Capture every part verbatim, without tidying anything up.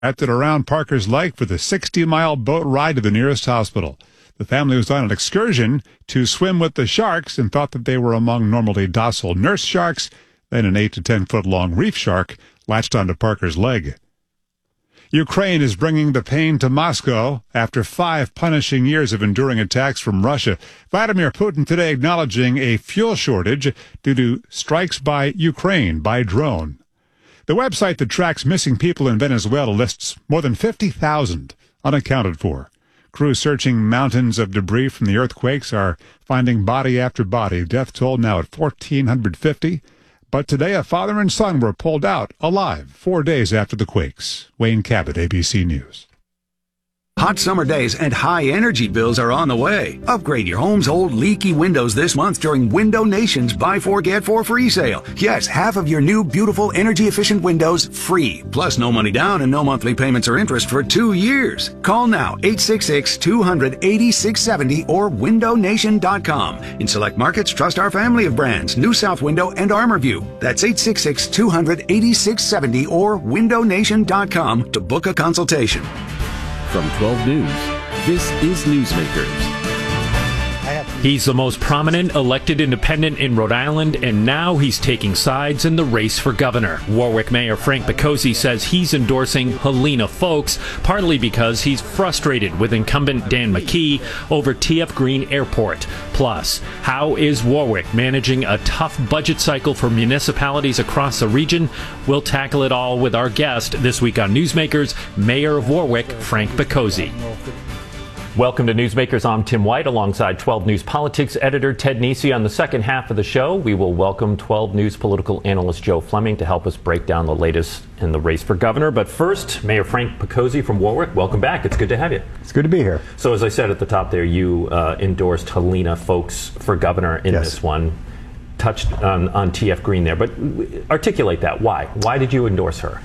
At and around Parker's Lake for the sixty-mile boat ride to the nearest hospital. The family was on an excursion to swim with the sharks and thought that they were among normally docile nurse sharks. Then an eight to ten foot long reef shark latched onto Parker's leg. Ukraine is bringing the pain to Moscow after five punishing years of enduring attacks from Russia. Vladimir Putin today acknowledging a fuel shortage due to strikes by Ukraine by drone. The website that tracks missing people in Venezuela lists more than fifty thousand unaccounted for. Crews searching mountains of debris from the earthquakes are finding body after body. Death toll now at one thousand four hundred fifty. But today a father and son were pulled out alive four days after the quakes. Wayne Cabot, A B C News. Hot summer days and high energy bills are on the way. Upgrade your home's old leaky windows this month during Window Nation's Buy Four Get Four free sale. Yes, half of your new beautiful energy efficient windows free. Plus no money down and no monthly payments or interest for two years. Call now eight six six, two hundred, eighty-six seventy or window nation dot com. In select markets, trust our family of brands, New South Window and ArmorView. That's eight six six, two hundred, eighty-six seventy or window nation dot com to book a consultation. From twelve News, this is Newsmakers. He's the most prominent elected independent in Rhode Island, and now he's taking sides in the race for governor. Warwick Mayor Frank Picozzi says he's endorsing Helena Foulkes, partly because he's frustrated with incumbent Dan McKee over T F Green Airport. Plus, how is Warwick managing a tough budget cycle for municipalities across the region? We'll tackle it all with our guest this week on Newsmakers, Mayor of Warwick, Frank Picozzi. Welcome to Newsmakers. I'm Tim White alongside twelve News Politics editor Ted Nesi. On the second half of the show, we will welcome twelve News political analyst Joe Fleming to help us break down the latest in the race for governor. But first, Mayor Frank Picozzi from Warwick, welcome back. It's good to have you. It's good to be here. So as I said at the top there, you uh, endorsed Helena Foulkes for governor in yes. this one. Touched on, on T F Green there, but articulate that. Why? Why did you endorse her?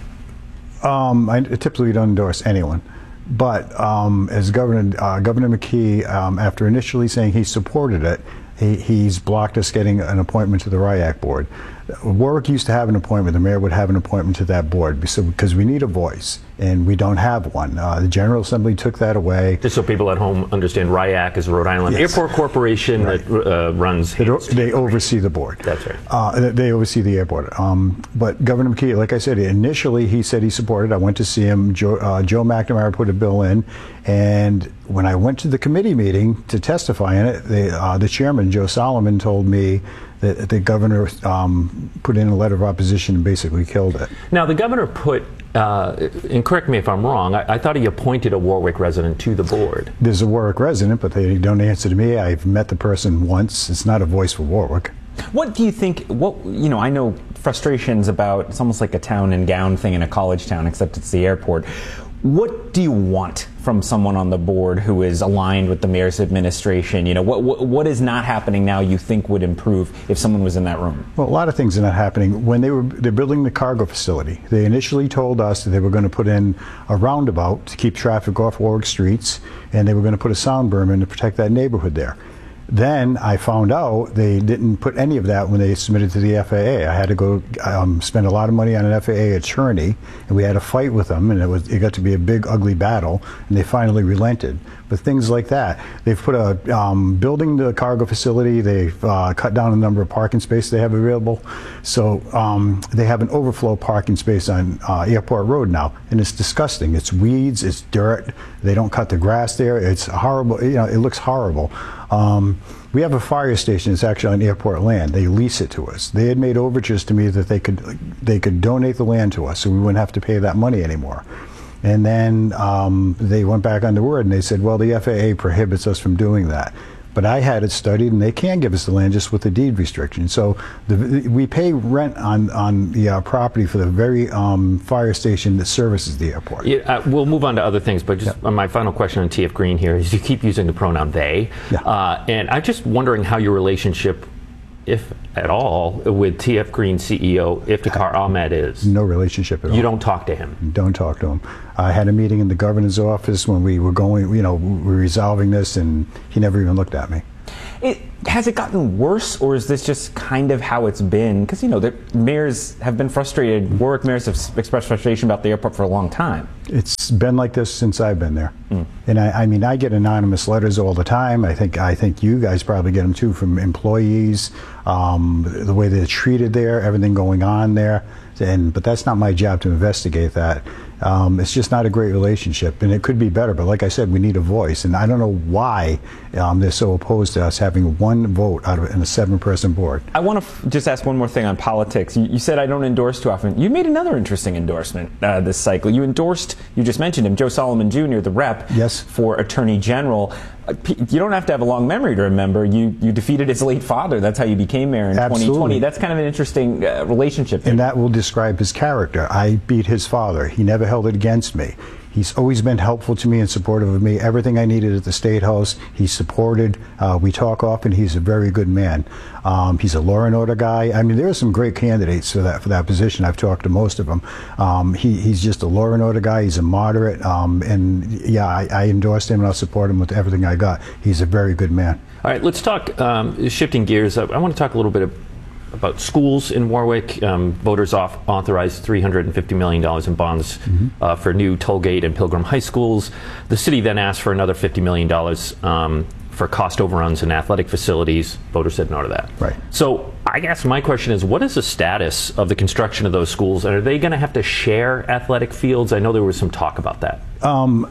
Um, I typically don't endorse anyone. But um, as Governor uh, Governor McKee, um, after initially saying he supported it, he, he's blocked us getting an appointment to the R I A C board. Warwick used to have an appointment. The mayor would have an appointment to that board because we need a voice, and we don't have one. Uh, the General Assembly took that away. Just so people at home understand, R I A C is a Rhode Island yes. Airport Corporation right. that uh, runs. They, they oversee the board. That's right. Uh, they oversee the airport. Um, but Governor McKee, like I said, initially he said he supported. I went to see him. Joe, uh, Joe McNamara put a bill in, and when I went to the committee meeting to testify in it, the, uh, the chairman, Joe Solomon, told me that the governor um, put in a letter of opposition and basically killed it. Now, the governor put, uh, and correct me if I'm wrong, I, I thought he appointed a Warwick resident to the board. There's a Warwick resident, but they don't answer to me. I've met the person once. It's not a voice for Warwick. What do you think, what, you know, I know frustrations about, it's almost like a town and gown thing in a college town, except it's the airport. What do you want from someone on the board who is aligned with the mayor's administration? You know, what, what what is not happening now you think would improve if someone was in that room? Well, a lot of things are not happening. When they were they're building the cargo facility, they initially told us that they were going to put in a roundabout to keep traffic off Warwick streets, and they were going to put a sound berm in to protect that neighborhood there. Then I found out they didn't put any of that when they submitted to the F A A. I had to go um, spend a lot of money on an F A A attorney, and we had a fight with them, and it was it got to be a big, ugly battle, and they finally relented. But things like that, they've put a um, building the cargo facility. They've uh, cut down the number of parking spaces they have available, so um, they have an overflow parking space on uh, Airport Road now, and it's disgusting. It's weeds, it's dirt. They don't cut the grass there. It's horrible. You know, it looks horrible. Um, we have a fire station that's actually on airport land. They lease it to us. They had made overtures to me that they could they could donate the land to us, so we wouldn't have to pay that money anymore. And then um, they went back on their word and they said, well, the F A A prohibits us from doing that. But I had it studied, and they can give us the land just with the deed restriction. So the, we pay rent on on the uh, property for the very um, fire station that services the airport. Yeah, uh, we'll move on to other things, but just yeah. my final question on T F Green here is you keep using the pronoun they. Yeah. Uh, and I'm just wondering how your relationship, if at all, with T F Green C E O Iftikhar Ahmed is. No relationship at all. You don't talk to him? Don't talk to him. I had a meeting in the governor's office when we were going, you know, we were resolving this, and he never even looked at me. It, has it gotten worse, or is this just kind of how it's been? Because, you know, the mayors have been frustrated. Warwick mayors have expressed frustration about the airport for a long time. It's been like this since I've been there. Mm. And I, I mean, I get anonymous letters all the time. I think I think you guys probably get them too, from employees, um, the way they're treated there, everything going on there. And but that's not my job to investigate that. Um, it's just not a great relationship, and it could be better. But like I said, we need a voice, and I don't know why um, they're so opposed to us having one vote out of in a seven-person board. I want to f just ask one more thing on politics. You, you said I don't endorse too often. You made another interesting endorsement uh, this cycle. You endorsed, you just mentioned him, Joe Solomon Junior, the rep, yes, for Attorney General. You don't have to have a long memory to remember. You you defeated his late father. That's how you became mayor in Absolutely. twenty twenty. That's kind of an interesting uh, relationship there. And that will describe his character. I beat his father. He never held it against me. He's always been helpful to me and supportive of me. Everything I needed at the State House, he supported. Uh, we talk often. He's a very good man. Um, he's a law and order guy. I mean, there are some great candidates for that for that position. I've talked to most of them. Um, he, he's just a law and order guy. He's a moderate. Um, and, yeah, I, I endorsed him, and I'll support him with everything I got. He's a very good man. All right, let's talk, um, shifting gears. I, I want to talk a little bit of about schools in Warwick. Um, voters off authorized three hundred fifty million dollars in bonds mm-hmm. uh, for new Tollgate and Pilgrim high schools. The city then asked for another fifty million dollars um, for cost overruns in athletic facilities. Voters said no to that. Right. So I guess my question is, what is the status of the construction of those schools, and are they going to have to share athletic fields? I know there was some talk about that. Um,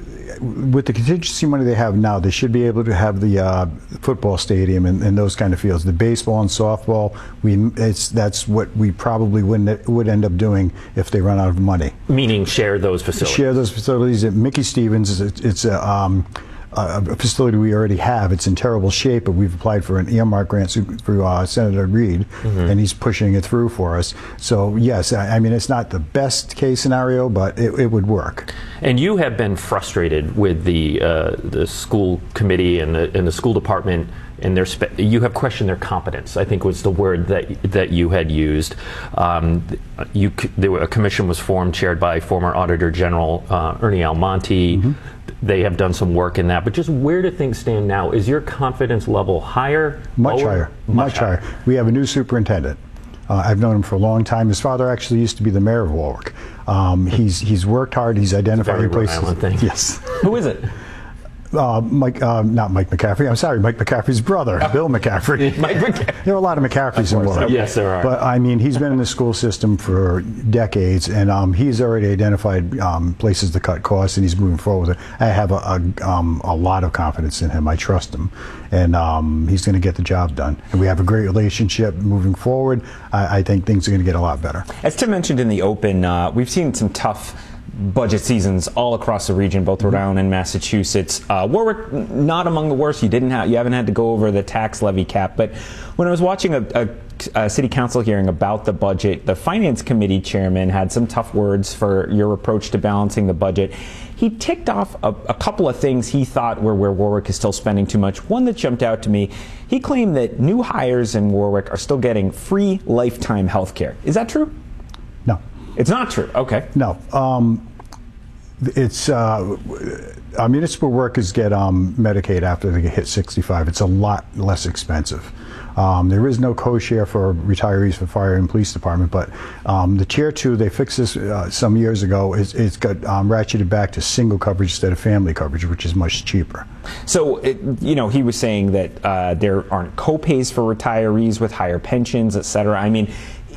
with the contingency money they have now, they should be able to have the uh, football stadium and, and those kind of fields. The baseball and softball, we it's that's what we probably wouldn't would end up doing if they run out of money. Meaning share those facilities. Share those facilities. At Mickey Stevens, it's, it's a, um, a facility we already have. It's in terrible shape, but we've applied for an earmark grant through uh, Senator Reed, mm-hmm. and he's pushing it through for us. So yes, I, I mean, it's not the best case scenario, but it, it would work. And you have been frustrated with the uh, the school committee and the and the school department, and their spe you have questioned their competence, I think was the word that that you had used. Um, you there were, a commission was formed chaired by former Auditor General uh, Ernie Almonte. Mm-hmm. They have done some work in that, but just where do things stand now? Is your confidence level higher? Much lower? higher. Much, Much higher. higher. We have a new superintendent. Uh, I've known him for a long time. His father actually used to be the mayor of Warwick. Um, he's he's worked hard. He's identified places. Rhode Island thing. Yes. Who is it? Uh, Mike, uh, not Mike McCaffrey. I'm sorry, Mike McCaffrey's brother, Bill McCaffrey. Mike McCaffrey. There are a lot of McCaffreys in Warwick. Yes, there are. But I mean, he's been in the school system for decades, and um, he's already identified um, places to cut costs, and he's moving forward with it. I have a, a, um, a lot of confidence in him. I trust him, and um, he's going to get the job done. And we have a great relationship moving forward. I, I think things are going to get a lot better. As Tim mentioned in the open, uh, we've seen some tough budget seasons all across the region, both Rhode Island and Massachusetts. Uh, Warwick, not among the worst. You didn't have, you haven't had to go over the tax levy cap. But when I was watching a, a, a city council hearing about the budget, the finance committee chairman had some tough words for your approach to balancing the budget. He ticked off a, a couple of things he thought were where Warwick is still spending too much. One that jumped out to me, he claimed that new hires in Warwick are still getting free lifetime health care. Is that true? No. It's not true. Okay. No. Um, it's uh, uh, municipal workers get um, Medicaid after they hit sixty-five. It's a lot less expensive. Um, there is no co-share for retirees for fire and police department, but um, the tier two, they fixed this uh, some years ago. It's, it's got um, ratcheted back to single coverage instead of family coverage, which is much cheaper. So, it, you know, he was saying that uh, there aren't co-pays for retirees with higher pensions, et cetera. I mean,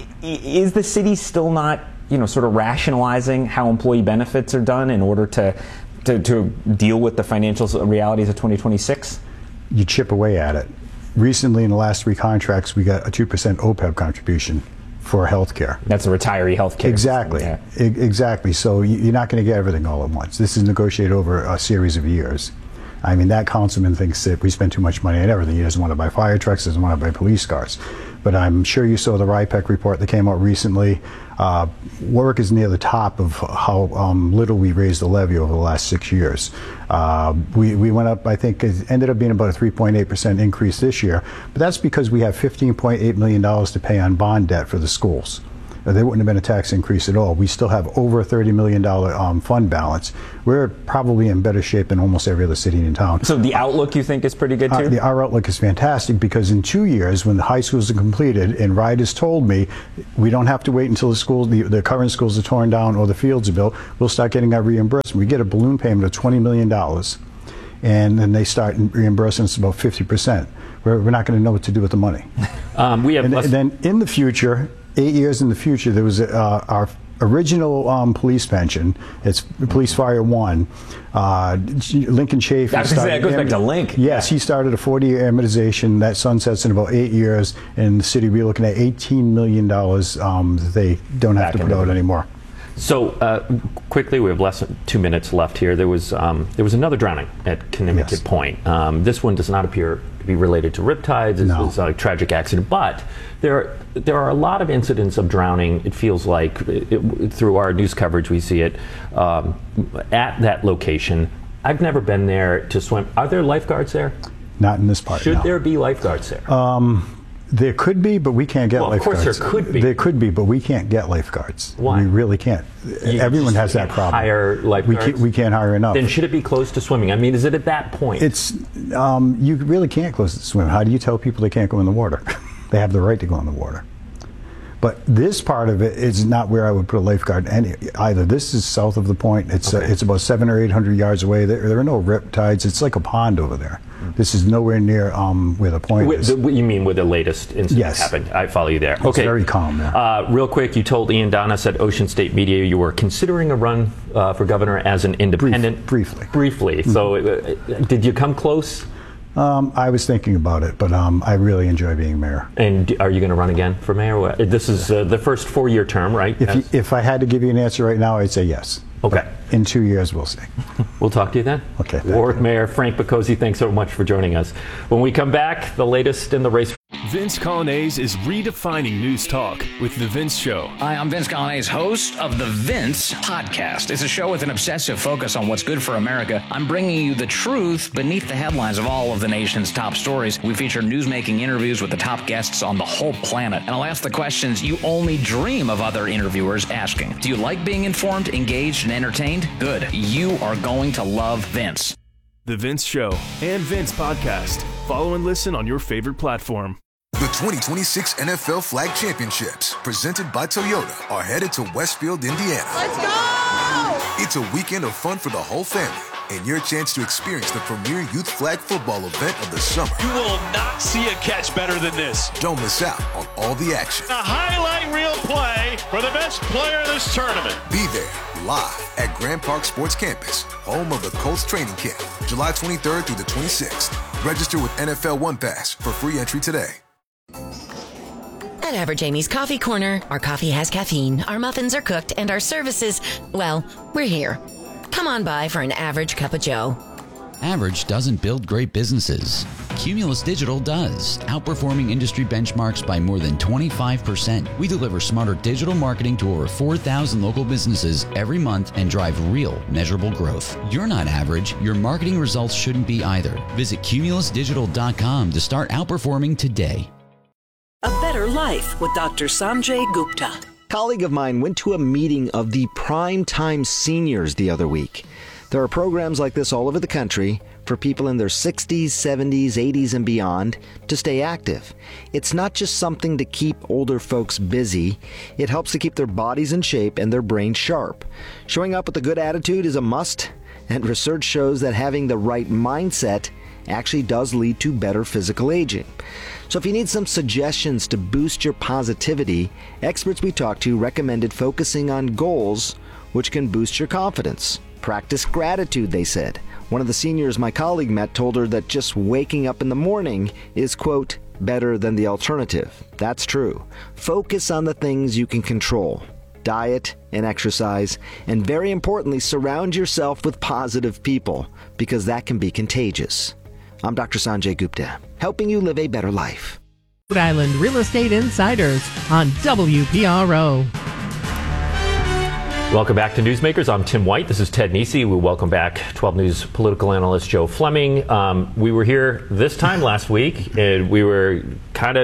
is the city still not, you know, sort of rationalizing how employee benefits are done in order to, to, to deal with the financial realities of twenty twenty-six? You chip away at it. Recently, in the last three contracts, we got a two percent O P E B contribution for health care. That's a retiree health care. Exactly. Yeah. E exactly. So you're not going to get everything all at once. This is negotiated over a series of years. I mean, that councilman thinks that we spend too much money on everything. He doesn't want to buy fire trucks, doesn't want to buy police cars. But I'm sure you saw the R I P E C report that came out recently. Uh, Warwick is near the top of how um, little we raised the levy over the last six years. Uh, we, we went up, I think it ended up being about a three point eight percent increase this year. But that's because we have fifteen point eight million dollars to pay on bond debt for the schools. uh, there wouldn't have been a tax increase at all. We still have over a thirty million dollars um, fund balance. We're probably in better shape than almost every other city in town. So the outlook you think is pretty good too? Uh, the, our outlook is fantastic because in two years, when the high schools are completed, and Ride has told me we don't have to wait until the schools, the, the current schools are torn down or the fields are built. We'll start getting our reimbursement. We get a balloon payment of twenty million dollars, and then they start reimbursing us about fifty percent. We're, we're not going to know what to do with the money. Um, we have and, less and then in the future, eight years in the future, there was uh, our original um, police pension. It's Police Fire One. Uh, Lincoln Chafee. That's started, that goes back to Link. Yes, he started a forty-year amortization that sunsets in about eight years. In the city, we're looking at eighteen million dollars um, that they don't have Back to put out the- anymore. So uh, quickly, we have less than two minutes left here. There was um, there was another drowning at Kennemicut Yes. Point. Um, this one does not appear to be related to riptides. It No. was a tragic accident, but there are, there are a lot of incidents of drowning. It feels like it, it, through our news coverage, we see it um, at that location. I've never been there to swim. Are there lifeguards there? Not in this part. Should no. there be lifeguards there? There could be, but we can't get Well, of lifeguards. course there could be. There could be, but we can't get lifeguards. Why? We really can't. You Everyone just has that can't problem. hire we lifeguards? can't, we can't hire enough. Then should it be closed to swimming? I mean, is it at that point? It's um, you really can't close the swim. How do you tell people they can't go in the water? They have the right to go in the water. But this part of it is not where I would put a lifeguard any, either. This is south of the point. It's Okay. uh, it's about seven or eight hundred yards away. There, there are no rip tides. It's like a pond over there. This is nowhere near um, where the point With is. the, what you mean with the latest incident Yes. happened? I follow you there. It's okay. very calm there. Uh, real quick, you told Ian Donis at Ocean State Media you were considering a run uh, for governor as an independent. briefly. Briefly. So, uh, did you come close? Um, I was thinking about it, but um, I really enjoy being mayor. And d- are you going to run again for mayor? What- This is uh, the first four-year term, right? If, you, As- if I had to give you an answer right now, I'd say yes. Okay. But in two years, we'll see. We'll talk to you then. Okay, thank Warwick you. Mayor Frank Picozzi, thanks so much for joining us. When we come back, the latest in the race. Vince Colonnese is redefining news talk with The Vince Show. Hi, I'm Vince Colonnese, host of The Vince Podcast. It's a show with an obsessive focus on what's good for America. I'm bringing you the truth beneath the headlines of all of the nation's top stories. We feature newsmaking interviews with the top guests on the whole planet. And I'll ask the questions you only dream of other interviewers asking. Do you like being informed, engaged, and entertained? Good. You are going to love Vince. The Vince Show and Vince Podcast. Follow and listen on your favorite platform. The twenty twenty-six N F L Flag Championships, presented by Toyota, are headed to Westfield, Indiana. Let's go! It's a weekend of fun for the whole family and your chance to experience the premier youth flag football event of the summer. You will not see a catch better than this. Don't miss out on all the action. A highlight reel play for the best player of this tournament. Be there live at Grand Park Sports Campus, home of the Colts training camp, July twenty-third through the twenty-sixth. Register with N F L One Pass for free entry today. At Average Amy's Coffee Corner, our coffee has caffeine, our muffins are cooked, and our services, well, we're here. Come on by for an average cup of joe. Average doesn't build great businesses. Cumulus Digital does, outperforming industry benchmarks by more than twenty-five percent. We deliver smarter digital marketing to over four thousand local businesses every month and drive real, measurable growth. You're not average. Your marketing results shouldn't be either. Visit cumulus digital dot com to start outperforming today. A Better Life with Doctor Sanjay Gupta. A colleague of mine went to a meeting of the Prime Time Seniors the other week. There are programs like this all over the country for people in their sixties, seventies, eighties, and beyond to stay active. It's not just something to keep older folks busy. It helps to keep their bodies in shape and their brains sharp. Showing up with a good attitude is a must, and research shows that having the right mindset actually does lead to better physical aging. So if you need some suggestions to boost your positivity, experts we talked to recommended focusing on goals which can boost your confidence. Practice gratitude, they said. One of the seniors my colleague met told her that just waking up in the morning is, quote, better than the alternative. That's true. Focus on the things you can control. Diet and exercise, and very importantly, surround yourself with positive people, because that can be contagious. I'm Doctor Sanjay Gupta, helping you live a better life. Rhode Island Real Estate Insiders on W P R O. Welcome back to Newsmakers. I'm Tim White. This is Ted Nesi. We welcome back twelve News political analyst Joe Fleming. Um, we were here this time last week, and we were kind of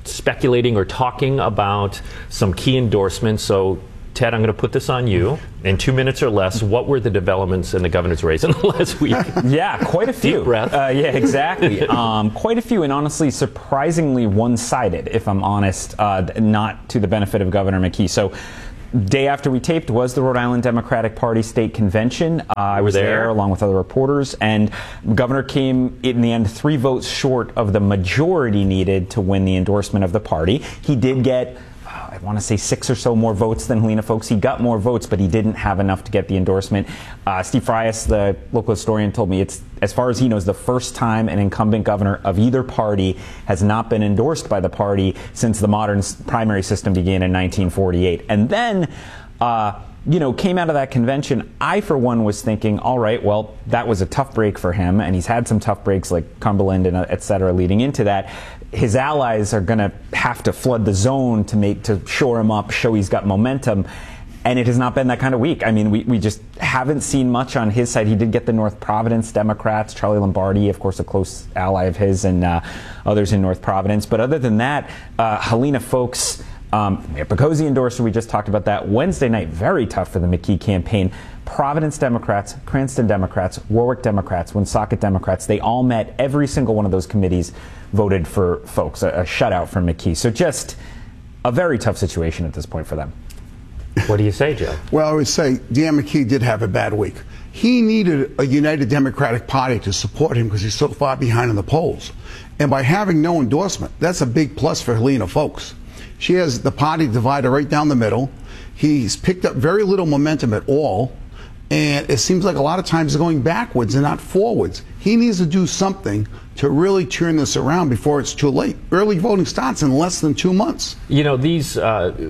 speculating or talking about some key endorsements. So, Ted, I'm going to put this on you. In two minutes or less, what were the developments in the governor's race in the last week? Yeah, quite a few. Deep breath. Uh, yeah, exactly. um, quite a few, and honestly, surprisingly one-sided, if I'm honest, uh, not to the benefit of Governor McKee. So, day after we taped was the Rhode Island Democratic Party state convention. Uh, I was there. there along with other reporters, and the governor came in the end three votes short of the majority needed to win the endorsement of the party. He did get, I want to say six or so more votes than Helena Foulkes. He got more votes, but he didn't have enough to get the endorsement. Uh, Steve Frias, the local historian, told me it's, as far as he knows, the first time an incumbent governor of either party has not been endorsed by the party since the modern primary system began in nineteen forty-eight. And then, uh, you know, came out of that convention, I, for one, was thinking, all right, well, that was a tough break for him, and he's had some tough breaks like Cumberland and uh, et cetera leading into that. His allies are going to have to flood the zone to make to shore him up, show he's got momentum. And it has not been that kind of week. I mean, we, we just haven't seen much on his side. He did get the North Providence Democrats, Charlie Lombardi, of course, a close ally of his, and uh, others in North Providence. But other than that, uh, Helena Foulkes, um, Mayor Picozzi endorsed her. We just talked about that. Wednesday night, very tough for the McKee campaign. Providence Democrats, Cranston Democrats, Warwick Democrats, Woonsocket Democrats, they all met. Every single one of those committees voted for Foulkes, a, a shutout for McKee. So just a very tough situation at this point for them. What do you say, Joe? Well, I would say Dan McKee did have a bad week. He needed a united Democratic Party to support him because he's so far behind in the polls. And by having no endorsement, that's a big plus for Helena Foulkes. She has the party divided right down the middle. He's picked up very little momentum at all. And it seems like a lot of times they're going backwards and not forwards. He needs to do something to really turn this around before it's too late. Early voting starts in less than two months. You know, these uh,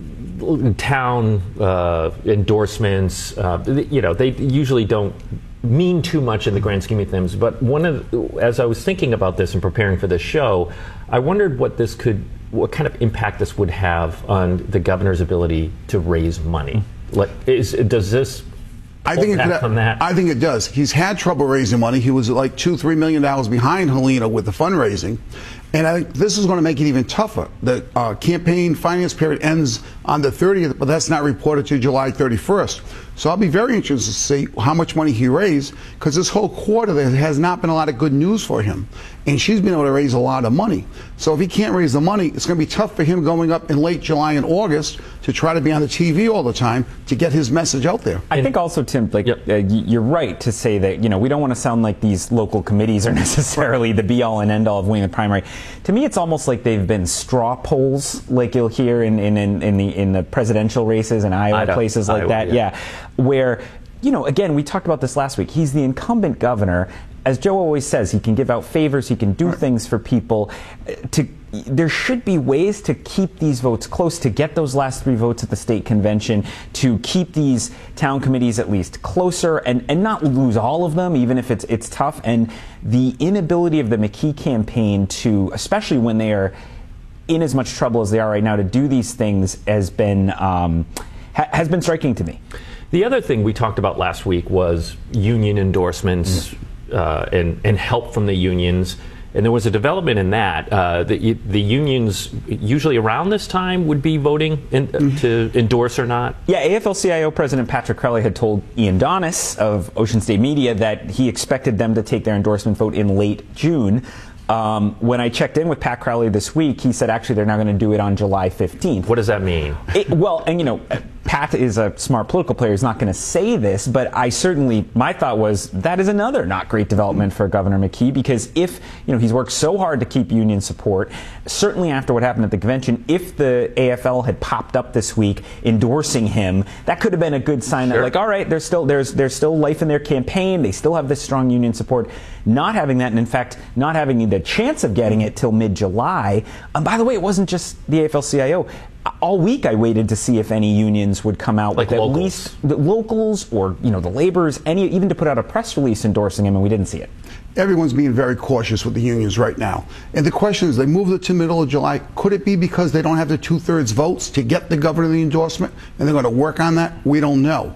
town uh, endorsements, uh, you know, they usually don't mean too much in the grand scheme of things. But one of, as I was thinking about this and preparing for this show, I wondered what this could, what kind of impact this would have on the governor's ability to raise money. Like, is, does this? I think, it could, I think it does. He's had trouble raising money. He was like two, three million dollars behind Helena with the fundraising. And I think this is going to make it even tougher. The uh, campaign finance period ends on the thirtieth, but that's not reported to July thirty-first. So I'll be very interested to see how much money he raised, because this whole quarter there has not been a lot of good news for him. And she's been able to raise a lot of money. So if he can't raise the money, it's going to be tough for him going up in late July and August to try to be on the T V all the time to get his message out there. I think also, Tim, like yep. uh, you're right to say that, you know, we don't want to sound like these local committees are necessarily the be-all and end-all of winning the primary. To me, it's almost like they've been straw polls, like you'll hear in, in, in, in, the, in the presidential races in Iowa, Iowa places like Iowa, that. Yeah. yeah, where, you know, again, we talked about this last week. He's the incumbent governor. As Joe always says, he can give out favors, he can do right. things for people. To, there should be ways to keep these votes close, to get those last three votes at the state convention, to keep these town committees at least closer, and, and not lose all of them, even if it's it's tough. And the inability of the McKee campaign to, especially when they are in as much trouble as they are right now, to do these things has been um, ha- has been striking to me. The other thing we talked about last week was union endorsements. Mm. Uh, and, and help from the unions. And there was a development in that. Uh, the, the unions, usually around this time, would be voting in, mm-hmm. to endorse or not? Yeah, A F L C I O President Patrick Crowley had told Ian Donis of Ocean State Media that he expected them to take their endorsement vote in late June. Um, when I checked in with Pat Crowley this week, he said actually they're now going to do it on July fifteenth. What does that mean? It, well, and you know, Pat is a smart political player. He's not going to say this, but I certainly, my thought was that is another not great development for Governor McKee, because if, you know, he's worked so hard to keep union support, certainly after what happened at the convention, if the A F L had popped up this week endorsing him, that could have been a good sign sure. that, like, all right, there's still there's there's still life in their campaign. They still have this strong union support. Not having that, and in fact, not having the chance of getting it till mid-July. Um, by the way, it wasn't just the A F L C I O. All week I waited to see if any unions would come out like with locals. at least the locals or, you know, the laborers, any even to put out a press release endorsing him, and we didn't see it. Everyone's being very cautious with the unions right now. And the question is, they moved it to middle of July. Could it be because they don't have the two-thirds votes to get the governor the endorsement, and they're going to work on that? We don't know.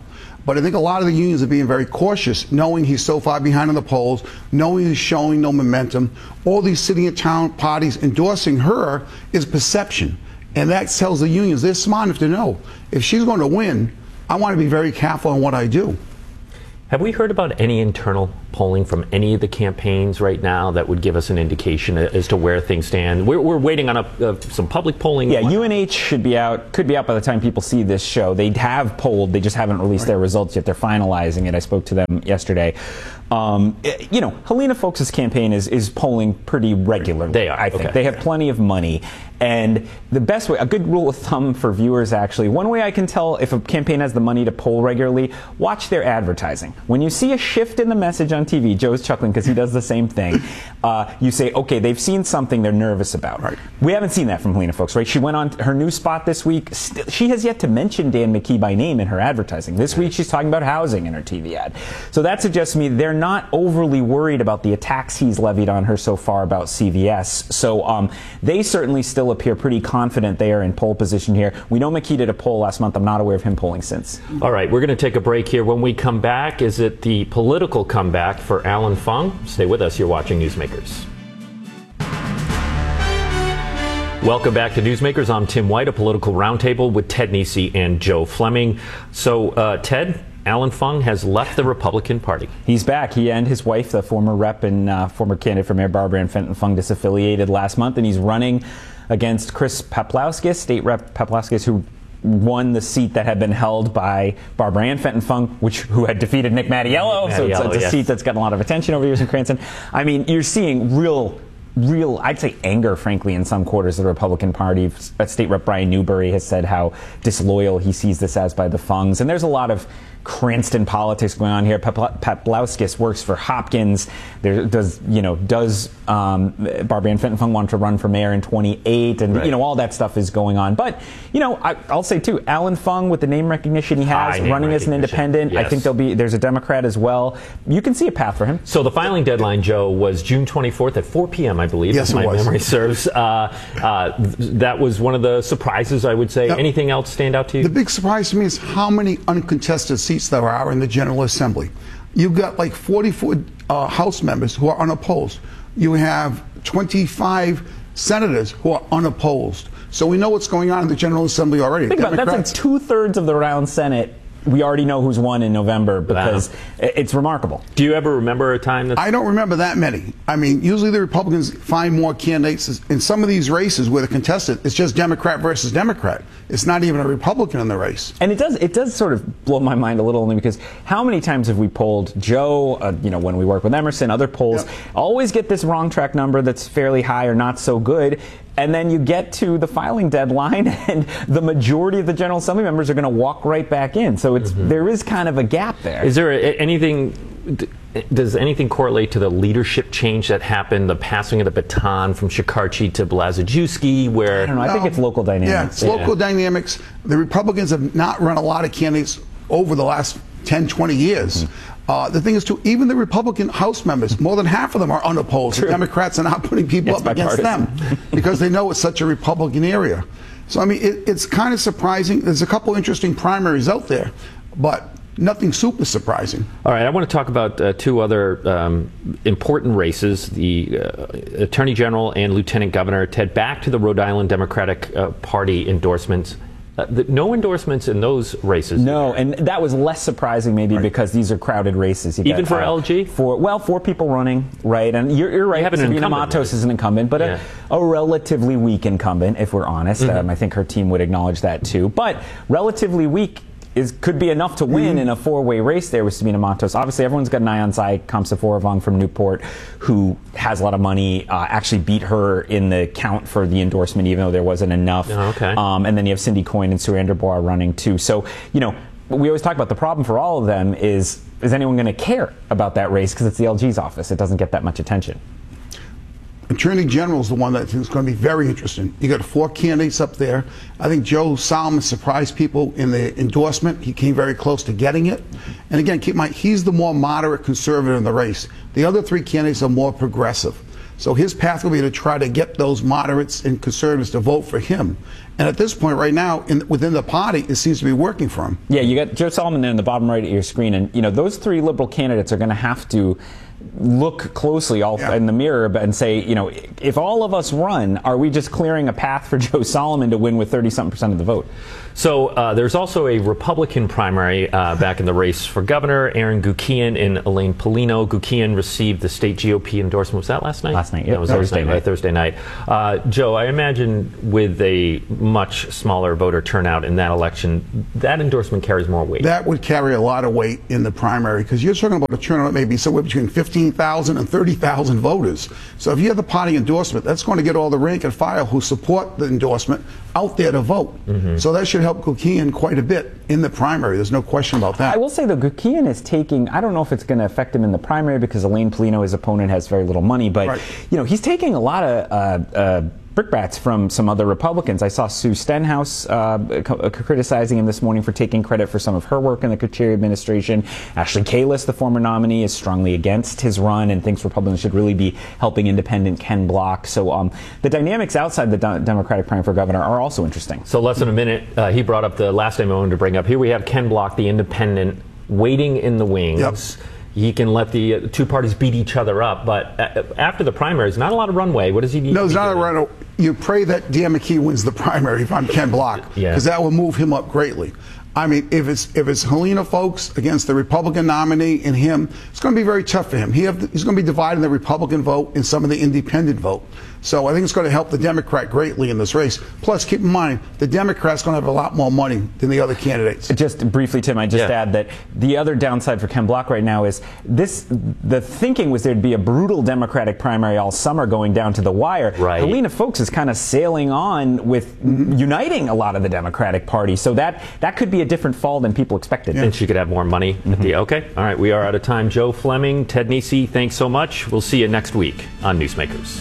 But I think a lot of the unions are being very cautious, knowing he's so far behind in the polls, knowing he's showing no momentum. All these city and town parties endorsing her is perception. And that tells the unions they're smart enough to know if she's going to win, I want to be very careful on what I do. Have we heard about any internal polling from any of the campaigns right now that would give us an indication as to where things stand? We're, we're waiting on a, uh, some public polling. Yeah, U N H should be out, could be out by the time people see this show. They have polled, they just haven't released right. their results yet. They're finalizing it. I spoke to them yesterday. Um, it, you know, Helena Foulkes' campaign is, is polling pretty regularly. They are. I think Okay. they have plenty of money. And the best way, a good rule of thumb for viewers actually, one way I can tell if a campaign has the money to poll regularly, watch their advertising. When you see a shift in the message on T V, Joe's chuckling because he does the same thing, uh, you say, okay, they've seen something they're nervous about. Right. We haven't seen that from Helena Foulkes, right? She went on her new spot this week. St- she has yet to mention Dan McKee by name in her advertising. This week she's talking about housing in her T V ad. So that suggests to me they're not overly worried about the attacks he's levied on her so far about C V S. So um, they certainly still appear pretty confident they are in pole position here. We know McKee did a poll last month. I'm not aware of him polling since. All right, we're going to take a break here. When we come back, is it the political comeback for Alan Fung? Stay with us. You're watching Newsmakers. Welcome back to Newsmakers. I'm Tim White, a political roundtable with Ted Nesi and Joe Fleming. So, uh, Ted, Alan Fung has left the Republican Party. He's back. He and his wife, the former rep and uh, former candidate for Mayor Barbara Ann Fenton Fung, disaffiliated last month, and he's running against Chris Paplowskis, State Rep Paplowskis, who won the seat that had been held by Barbara Ann Fenton Fung, which who had defeated Nick Mattiello. Mattiello so it's, it's a yes. seat that's gotten a lot of attention over the years in Cranston. I mean, you're seeing real. Real, I'd say anger, frankly, in some quarters of the Republican Party. State Rep Brian Newberry has said how disloyal he sees this as by the Fungs. And there's a lot of Cranston politics going on here. Paplowskis works for Hopkins. There does, you know, does um, Barbara Ann Fenton Fung want to run for mayor in twenty-eight? And, right. you know, all that stuff is going on. But, you know, I, I'll say, too, Alan Fung, with the name recognition he has, High running as an independent, yes. I think there'll be, there's a Democrat as well. You can see a path for him. So the filing deadline, Joe, was June twenty-fourth at four p.m., I believe, yes, if my it was. memory serves. Uh, uh, that was one of the surprises, I would say. Now, anything else stand out to you? The big surprise to me is how many uncontested seats there are in the General Assembly. You've got like forty-four uh, House members who are unopposed. You have twenty-five senators who are unopposed. So we know what's going on in the General Assembly already. Think about it, that's like two-thirds of the round Senate. We already know who's won in November because wow. it's remarkable. Do you ever remember a time that... I don't remember that many. I mean, usually the Republicans find more candidates. In some of these races where the contestant, it's just Democrat versus Democrat. It's not even a Republican in the race. And it does it does sort of blow my mind a little, only because how many times have we polled Joe, uh, you know, when we work with Emerson, other polls, yep. always get this wrong track number that's fairly high or not so good. And then you get to the filing deadline, and the majority of the General Assembly members are going to walk right back in. So it's mm-hmm. there is kind of a gap there. Is there a, anything? Does anything correlate to the leadership change that happened, the passing of the baton from Shekarchi to Blazejewski? Where I don't know. I no, think it's local dynamics. Yeah, it's yeah. local dynamics. The Republicans have not run a lot of candidates over the last ten, twenty years. Mm-hmm. Uh, the thing is, too, even the Republican House members, more than half of them are unopposed. The Democrats are not putting people it's up against them because they know it's such a Republican area. So, I mean, it, it's kind of surprising. There's a couple interesting primaries out there, but nothing super surprising. All right, I want to talk about uh, two other um, important races, the uh, Attorney General and Lieutenant Governor. Ted, back to the Rhode Island Democratic uh, Party endorsements. Uh, the, no endorsements in those races. No, and that was less surprising maybe right. because these are crowded races. You Even got, for uh, L G? For, well, four people running, right? And you're, you're right, you Sabina Matos is an incumbent, but yeah. a, a relatively weak incumbent, if we're honest. Mm-hmm. Um, I think her team would acknowledge that too. But relatively weak is could be enough to win mm-hmm. in a four-way race there with Sabina Matos. Obviously, everyone's got an eye on Sai Kamsaforavong from Newport, who has a lot of money, uh, actually beat her in the count for the endorsement, even though there wasn't enough. Oh, okay. Um, and then you have Cindy Coyne and Surander Bois running, too. So, you know, we always talk about the problem for all of them is, is anyone going to care about that race? Because it's the L G's office. It doesn't get that much attention. Attorney General is the one that is going to be very interesting. You got four candidates up there. I think Joe Solomon surprised people in the endorsement. He came very close to getting it. And again, keep in mind, he's the more moderate conservative in the race. The other three candidates are more progressive. So his path will be to try to get those moderates and conservatives to vote for him. And at this point right now, in, within the party, it seems to be working for him. Yeah, you got Joe Solomon there in the bottom right of your screen. And, you know, those three liberal candidates are going to have to look closely all yeah. in the mirror and say, you know, if all of us run, are we just clearing a path for Joe Solomon to win with thirty-something percent of the vote? So uh, there's also a Republican primary uh, back in the race for governor. Aaron Gukian and Elaine Polino. Gukian received the state G O P endorsement. Was that last night? Last night, yeah. That was Thursday night, night. Right, Thursday night. Uh, Joe, I imagine with a much smaller voter turnout in that election, that endorsement carries more weight. That would carry a lot of weight in the primary, because you're talking about a turnout maybe somewhere between fifteen thousand and thirty thousand voters. So if you have the party endorsement, that's going to get all the rank and file who support the endorsement out there to vote. Mm-hmm. So that should help Gukian quite a bit in the primary. There's no question about that. I will say, though, Gukian is taking, I don't know if it's going to affect him in the primary because Elaine Polino, his opponent, has very little money, but, right. you know, he's taking a lot of uh, uh, brickbats from some other Republicans. I saw Sue Stenhouse uh, c- criticizing him this morning for taking credit for some of her work in the Carcieri administration. Ashley Kalus, the former nominee, is strongly against his run and thinks Republicans should really be helping independent Ken Block. So um, the dynamics outside the de- Democratic primary for governor are also interesting. So less than a minute, uh, he brought up the last name I wanted to bring up. Here we have Ken Block, the independent, waiting in the wings. Yep. He can let the uh, two parties beat each other up, but uh, after the primaries, not a lot of runway. What does he need? No, there's not a runway. You pray that Dan McKee wins the primary if I'm Ken Block, because yeah. that will move him up greatly. I mean, if it's if it's Helena Folks against the Republican nominee and him, it's going to be very tough for him. He have, he's going to be dividing the Republican vote and some of the independent vote. So I think it's going to help the Democrat greatly in this race. Plus, keep in mind, the Democrats going to have a lot more money than the other candidates. Just briefly, Tim, I just yeah. add that the other downside for Ken Block right now is this: the thinking was there'd be a brutal Democratic primary all summer going down to the wire. Right. Helena Folks is kind of sailing on with mm-hmm. uniting a lot of the Democratic Party, so that that could be a different fall than people expected. Yeah. And she could have more money mm-hmm. at the okay. All right, we are out of time. Joe Fleming, Ted Nesi, thanks so much. We'll see you next week on Newsmakers.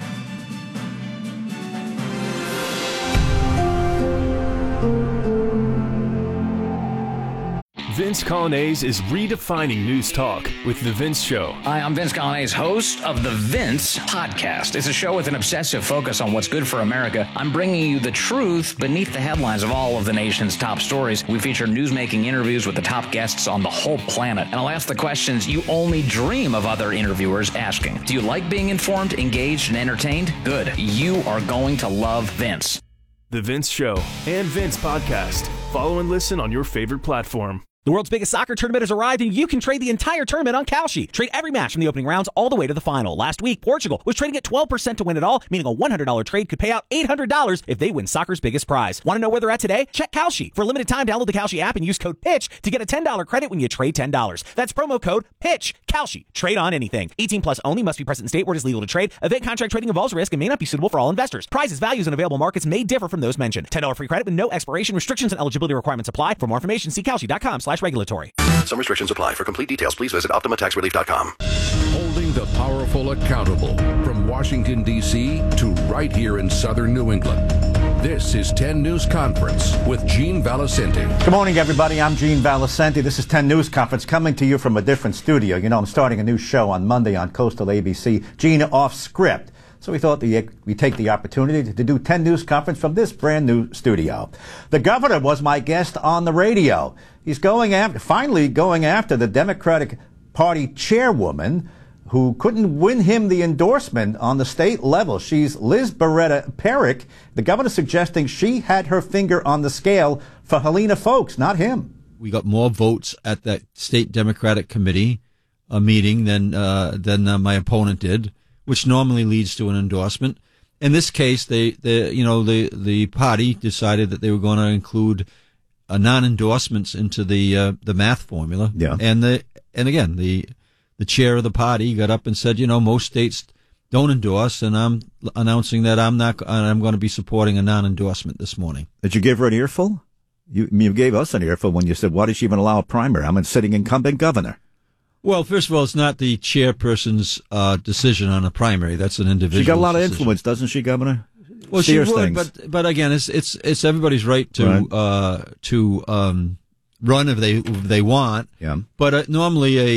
Vince Coglianese is redefining news talk with The Vince Show. Hi, I'm Vince Coglianese, host of The Vince Podcast. It's a show with an obsessive focus on what's good for America. I'm bringing you the truth beneath the headlines of all of the nation's top stories. We feature newsmaking interviews with the top guests on the whole planet. And I'll ask the questions you only dream of other interviewers asking. Do you like being informed, engaged, and entertained? Good. You are going to love Vince. The Vince Show and Vince Podcast. Follow and listen on your favorite platform. The world's biggest soccer tournament has arrived, and you can trade the entire tournament on Kalshi. Trade every match from the opening rounds all the way to the final. Last week, Portugal was trading at twelve percent to win it all, meaning a one hundred dollars trade could pay out eight hundred dollars if they win soccer's biggest prize. Want to know where they're at today? Check Kalshi. For a limited time, download the Kalshi app and use code PITCH to get a ten dollars credit when you trade ten dollars. That's promo code PITCH. Kalshi. Trade on anything. eighteen plus only. Must be present in state where it is legal to trade. Event contract trading involves risk and may not be suitable for all investors. Prices, values, and available markets may differ from those mentioned. ten dollars free credit with no expiration. Restrictions and eligibility requirements apply. For more information, see Kalshi.com slash regulatory. Some restrictions apply. For complete details, please visit Optima Tax Relief dot com. Holding the powerful accountable from Washington, D C to right here in southern New England. This is ten News Conference with Gene Valicenti. Good morning, everybody. I'm Gene Valicenti. This is ten News Conference coming to you from a different studio. You know, I'm starting a new show on Monday on Coastal A B C, Gene Off Script. So we thought the, we take the opportunity to do ten News Conference from this brand new studio. The governor was my guest on the radio. He's going after, finally going after the Democratic Party chairwoman who couldn't win him the endorsement on the state level. She's Liz Beretta Perrick. The governor suggesting she had her finger on the scale for Helena Folks, not him. We got more votes at that state Democratic committee uh, meeting than uh, than uh, my opponent did, which normally leads to an endorsement. In this case, they, they you know, the the party decided that they were going to include uh, non-endorsements into the uh, the math formula. Yeah. And the and again, the the chair of the party got up and said, you know, most states don't endorse, and I'm announcing that I'm not. I'm going to be supporting a non-endorsement this morning. Did you give her an earful? You you gave us an earful when you said, "Why does she even allow a primary? I'm a sitting incumbent governor." Well, first of all, it's not the chairperson's uh, decision on a primary. That's an individual. She got a lot of decision. influence, doesn't she, Governor? Well, Steers she would, things. but but again, it's it's it's everybody's right to Right. uh, to um, run if they if they want. Yeah. But uh, normally a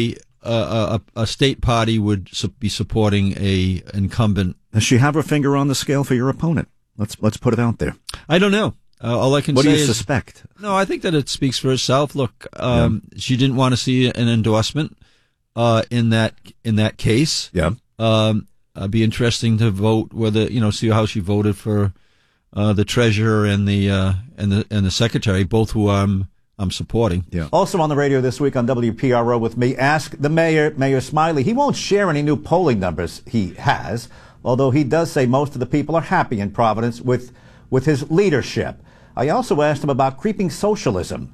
a, a, a state party would su- be supporting a incumbent. Does she have her finger on the scale for your opponent? Let's let's put it out there. I don't know. Uh, all I can what say do you is, suspect? No, I think that it speaks for itself. Look, um, yeah. she didn't want to see an endorsement uh, in that in that case. Yeah. Um, it'd be interesting to vote whether you know see how she voted for uh, the treasurer and the uh, and the and the secretary, both who I'm I'm supporting. Yeah. Also on the radio this week on W P R O with me, ask the mayor, Mayor Smiley. He won't share any new polling numbers he has, although he does say most of the people are happy in Providence with with his leadership. I also asked him about creeping socialism.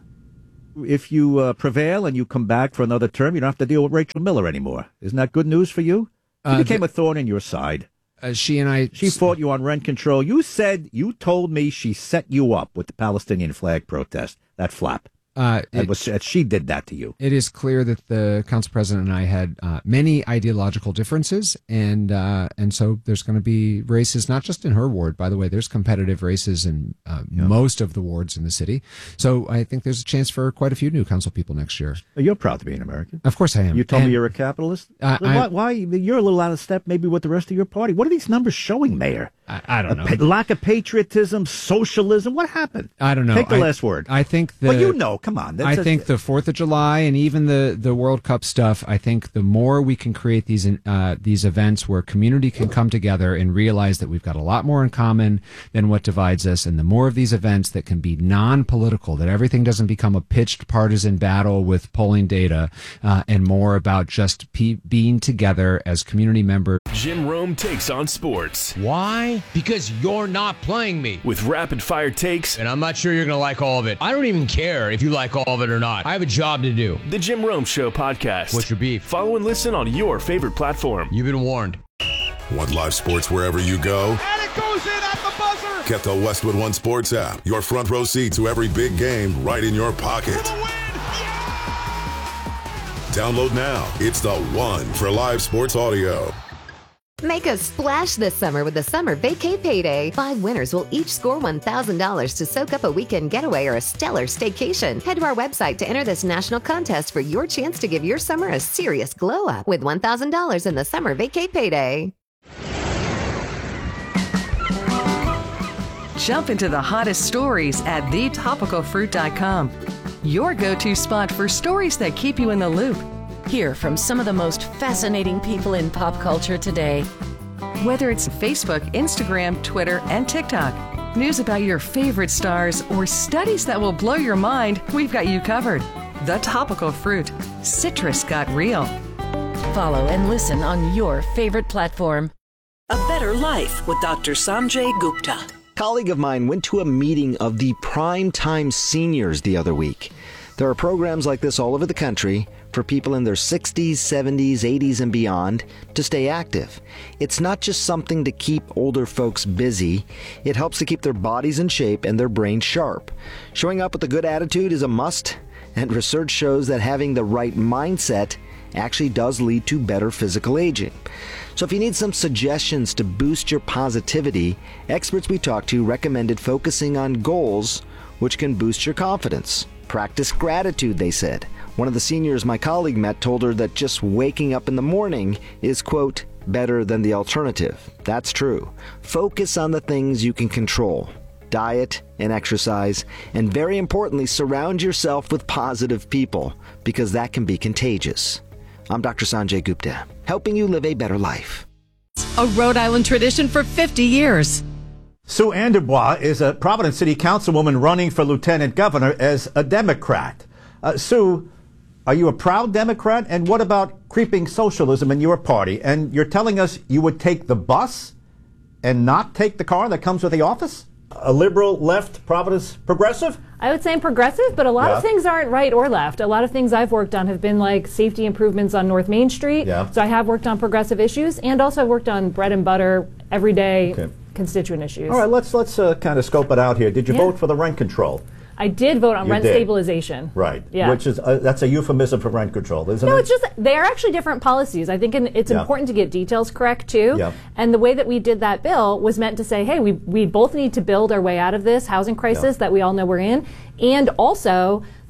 If you uh, prevail and you come back for another term, you don't have to deal with Rachel Miller anymore. Isn't that good news for you? She uh, became the, a thorn in your side. Uh, she and I... She fought you on rent control. You said, you told me she set you up with the Palestinian flag protest, that flap. Uh, it, was, she did that to you. It is clear that the council president and I had uh, many ideological differences, and uh, and so there's going to be races, not just in her ward, by the way. There's competitive races in uh, yeah. most of the wards in the city. So I think there's a chance for quite a few new council people next year. You're proud to be an American. Of course I am. You told and, me you're a capitalist? Uh, why, why? You're a little out of step maybe with the rest of your party. What are these numbers showing, Mayor? I, I don't know. Pa- lack of patriotism, socialism. What happened? I don't know. Take the I, last word. I think the... Well, you know. Come on. That's I a, think the fourth of July and even the, the World Cup stuff, I think the more we can create these uh, these events where community can come together and realize that we've got a lot more in common than what divides us, and the more of these events that can be non-political, that everything doesn't become a pitched partisan battle with polling data, uh, and more about just pe- being together as community members. Jim Rome takes on sports. Why? Because you're not playing me. With rapid-fire takes. And I'm not sure you're going to like all of it. I don't even care if you like all of it or not. I have a job to do. The Jim Rome Show podcast. What's your beef? Follow and listen on your favorite platform. You've been warned. Want live sports wherever you go? And it goes in at the buzzer! Get the Westwood One Sports app. Your front row seat to every big game right in your pocket. For the win! Yeah! Download now. It's the one for live sports audio. Make a splash this summer with the Summer Vacay Payday. Five winners will each score one thousand dollars to soak up a weekend getaway or a stellar staycation. Head to our website to enter this national contest for your chance to give your summer a serious glow up with one thousand dollars in the Summer Vacay Payday. Jump into the hottest stories at the topical fruit dot com. Your go-to spot for stories that keep you in the loop. Hear from some of the most fascinating people in pop culture today. Whether it's Facebook, Instagram, Twitter, and TikTok, news about your favorite stars, or studies that will blow your mind, we've got you covered. The Topical Fruit. Citrus got real. Follow and listen on your favorite platform. A Better Life with Doctor Sanjay Gupta. A colleague of mine went to a meeting of the Primetime Seniors the other week. There are programs like this all over the country for people in their sixties, seventies, eighties, and beyond to stay active. It's not just something to keep older folks busy. It helps to keep their bodies in shape and their brains sharp. Showing up with a good attitude is a must, and research shows that having the right mindset actually does lead to better physical aging. So if you need some suggestions to boost your positivity, experts we talked to recommended focusing on goals which can boost your confidence. Practice gratitude, they said. One of the seniors my colleague met told her that just waking up in the morning is, quote, better than the alternative. That's true. Focus on the things you can control. Diet and exercise, and very importantly, surround yourself with positive people, because that can be contagious. I'm Doctor Sanjay Gupta, helping you live a better life. A Rhode Island tradition for fifty years. Sue Anderbois is a Providence City Councilwoman running for Lieutenant Governor as a Democrat. Uh, Sue, are you a proud Democrat? And what about creeping socialism in your party? And you're telling us you would take the bus and not take the car that comes with the office? A liberal, left, Providence progressive? I would say I'm progressive, but a lot yeah. of things aren't right or left. A lot of things I've worked on have been like safety improvements on North Main Street. Yeah. So I have worked on progressive issues, and also I've worked on bread and butter, everyday okay. constituent issues. All right, let's let's uh, kind of scope it out here. Did you Yeah. vote for the rent control? I did vote on You rent did. stabilization. Right. Yeah. Which is uh, that's a euphemism for rent control, isn't No, it? it's just they are actually different policies. I think in, it's Yeah. important to get details correct too. Yeah. And the way that we did that bill was meant to say, hey, we we both need to build our way out of this housing crisis Yeah. that we all know we're in, and also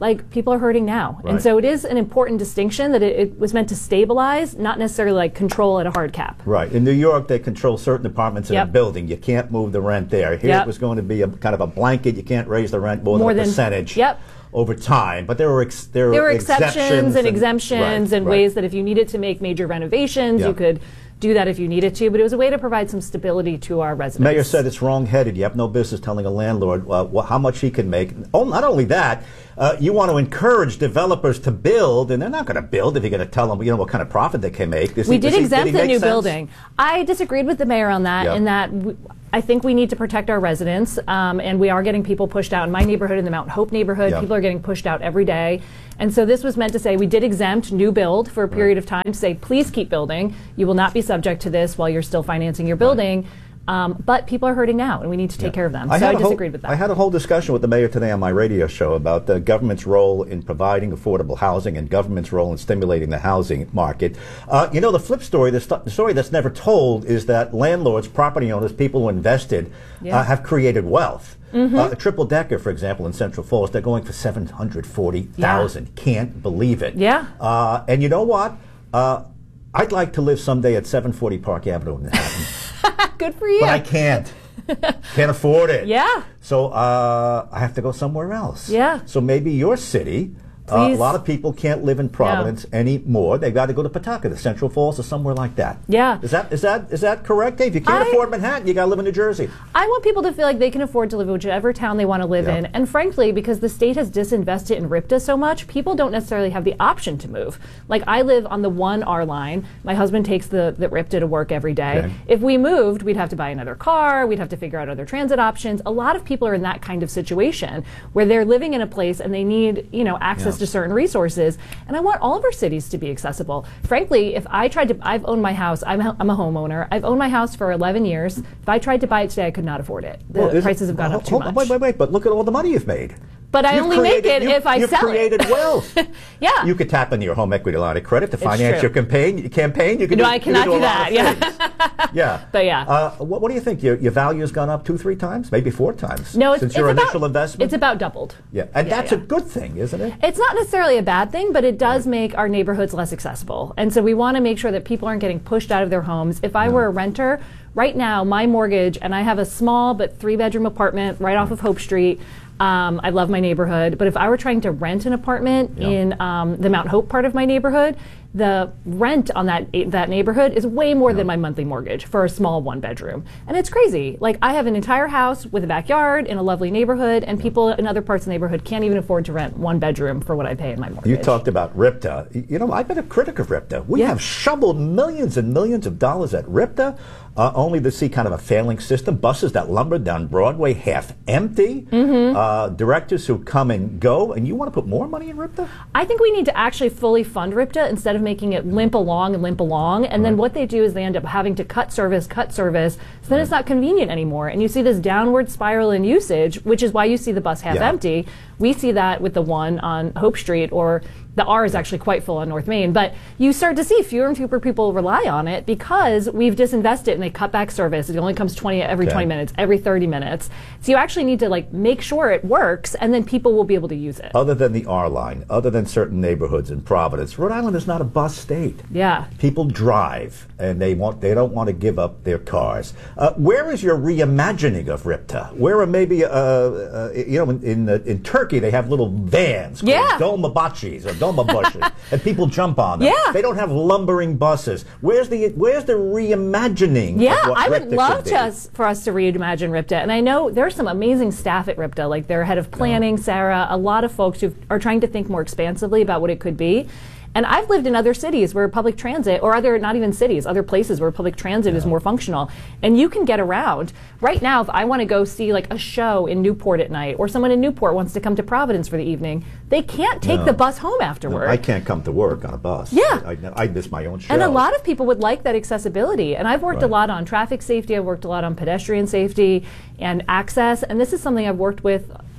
like people are hurting now. Right. And so it is an important distinction that it, it was meant to stabilize, not necessarily like control at a hard cap. Right. In New York, they control certain apartments in Yep. a building. You can't move the rent there. Here Yep. it was going to be a kind of a blanket. You can't raise the rent more, More than a than- percentage. Yep. Over time, but there were ex- there, There were exceptions, exceptions and exemptions right, and right. ways that if you needed to make major renovations, Yeah. you could do that if you needed to. But it was a way to provide some stability to our residents. Mayor said it's wrong-headed. You have no business telling a landlord uh, wh- how much he can make. Oh, not only that, uh, you want to encourage developers to build, and they're not going to build if you're going to tell them, you know, what kind of profit they can make. Does we he- did does he- exempt did he the make new sense? building. I disagreed with the mayor on that, Yeah. in that w- I think we need to protect our residents, um, and we are getting people pushed out. In my neighborhood, in the Mount Hope neighborhood, Yeah. people are getting pushed out every day. And so this was meant to say we did exempt new build for a period of time to say, please keep building. You will not be subject to this while you're still financing your building. Um, but people are hurting now, and we need to take care of them. I so had I a whole- disagreed with that. I had a whole discussion with the mayor today on my radio show about the government's role in providing affordable housing and government's role in stimulating the housing market. Uh, you know, the flip story, the, st- the story that's never told, is that landlords, property owners, people who invested, Yeah. uh, have created wealth. Mhm. Uh, a triple decker, for example, in Central Falls, they're going for seven hundred forty thousand. Yeah. Can't believe it. Yeah. Uh, and you know what? Uh, I'd like to live someday at seven forty Park Avenue in Manhattan. Good for you. But I can't. Can't afford it. Yeah. So uh, I have to go somewhere else. Yeah. So maybe your city. Uh, a Please. lot of people can't live in Providence anymore. They've got to go to Pawtucket, Central Falls, or somewhere like that. Yeah. Is that is that is that correct, Dave? You can't I- afford Manhattan. You got to live in New Jersey. I want people to feel like they can afford to live in whichever town they want to live Yeah. in. And frankly, because the state has disinvested in RIPTA so much, people don't necessarily have the option to move. Like, I live on the one R line. My husband takes the, the RIPTA to work every day. Okay. If we moved, we'd have to buy another car. We'd have to figure out other transit options. A lot of people are in that kind of situation where they're living in a place and they need, you know, access Yeah. to certain resources. And I want all of our cities to be accessible. Frankly, if I tried to, I've owned my house. I'm a, I'm a homeowner. I've owned my house for eleven years. If I tried to buy it today, I could not afford it. The Well, is it- prices have gone hold- up too hold on, much. Wait, wait, wait. But look at all the money you've made. But I You've only make created- it you- if I you've sell created it. wealth. Yeah. You could tap into your home equity line of credit to It's finance true. your campaign. Campaign. You can No, do, I you can cannot do, a do lot that, of yeah. things. Yeah. But yeah. Uh, what, what do you think? Your, your value's gone up two, three times, maybe four times No, it's, since it's your about, initial investment. It's about doubled. Yeah, and Yeah, that's yeah. a good thing, isn't it? It's not necessarily a bad thing, but it does make our neighborhoods less accessible. And so we want to make sure that people aren't getting pushed out of their homes. If I were a renter, right now, my mortgage, and I have a small but three-bedroom apartment right off of Hope Street. Um, I love my neighborhood, but if I were trying to rent an apartment Yeah. in um, the Mount Hope part of my neighborhood, the rent on that that neighborhood is way more than my monthly mortgage for a small one bedroom. And it's crazy. Like, I have an entire house with a backyard in a lovely neighborhood, and people in other parts of the neighborhood can't even afford to rent one bedroom for what I pay in my mortgage. You talked about RIPTA. Y- You know, I've been a critic of RIPTA. We Yeah. have shoveled millions and millions of dollars at RIPTA, uh, only to see kind of a failing system. Buses that lumber down Broadway half empty. Mm-hmm. Uh, directors who come and go. And you want to put more money in RIPTA? I think we need to actually fully fund RIPTA instead of making it limp along and limp along. And then what they do is they end up having to cut service, cut service. So then it's not convenient anymore. And you see this downward spiral in usage, which is why you see the bus half Yeah. empty. We see that with the one on Hope Street, or the R is actually quite full on North Main. But you start to see fewer and fewer people rely on it because we've disinvested and they cut back service. It only comes twenty every Okay. twenty minutes, every thirty minutes. So you actually need to like make sure it works, and then people will be able to use it. Other than the R line, other than certain neighborhoods in Providence, Rhode Island is not a bus state. Yeah. People drive, and they want they don't want to give up their cars. Uh, where is your reimagining of RIPTA? Where are maybe uh, uh, you know in in, uh, in Turkey they have little vans called Yeah. dolmabachis or dolmabushes, and people jump on them. Yeah. They don't have lumbering buses. Where's the where's the reimagining? Yeah, of what I would RIPTA love could be? to us, for us to reimagine RIPTA. And I know there's some amazing staff at RIPTA, like their head of planning, Sarah, a lot of folks who are trying to think more expansively about what it could be. And I've lived in other cities where public transit, or other, not even cities, other places where public transit is more functional. And you can get around. Right now, if I want to go see like a show in Newport at night, or someone in Newport wants to come to Providence for the evening, they can't take No. the bus home No, afterward. I can't come to work on a bus. Yeah. I, I, I miss my own show. And a lot of people would like that accessibility. And I've worked a Right. lot on traffic safety. I've worked a lot on pedestrian safety and access. And this is something I've worked with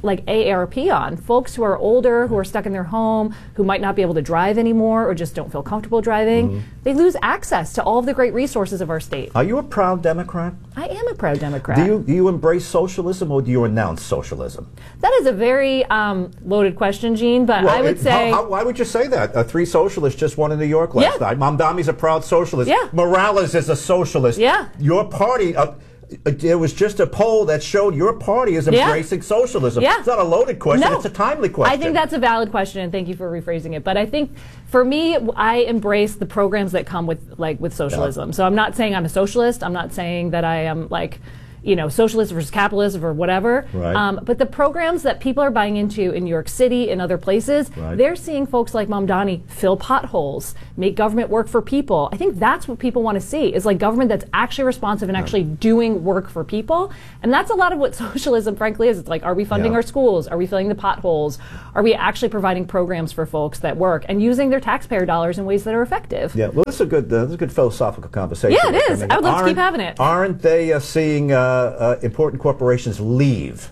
like A A R P on. Folks who are older, who are stuck in their home, who might not be able to drive anymore or just don't feel comfortable driving, mm-hmm. they lose access to all of the great resources of our state. Are you a proud Democrat? I am a proud Democrat. Do you, do you embrace socialism or do you renounce socialism? That is a very um, loaded question, Gene, but well, I would it, say... How, how, why would you say that? Uh, three socialists just won in New York last yeah. night. Mamdani's a proud socialist. Yeah. Morales is a socialist. Yeah. Your party... Uh, There was just a poll that showed your party is embracing yeah. socialism. Yeah. It's not a loaded question, no. it's a timely question. I think that's a valid question, and thank you for rephrasing it. But I think, for me, I embrace the programs that come with, like, with socialism. Yeah. So I'm not saying I'm a socialist. I'm not saying that I am, like, you know, socialist versus capitalist or whatever. Right. Um, but the programs that people are buying into in New York City and other places, right. they're seeing folks like Mamdani fill potholes, make government work for people. I think that's what people want to see, is like government that's actually responsive and actually right. doing work for people. And that's a lot of what socialism, frankly, is. It's like, are we funding yeah. our schools? Are we filling the potholes? Are we actually providing programs for folks that work and using their taxpayer dollars in ways that are effective? Yeah, well, this is a good, uh, this is a good philosophical conversation. Yeah, it is. I, mean, I would love to keep having it. Aren't they uh, seeing... Uh, Uh, important corporations leave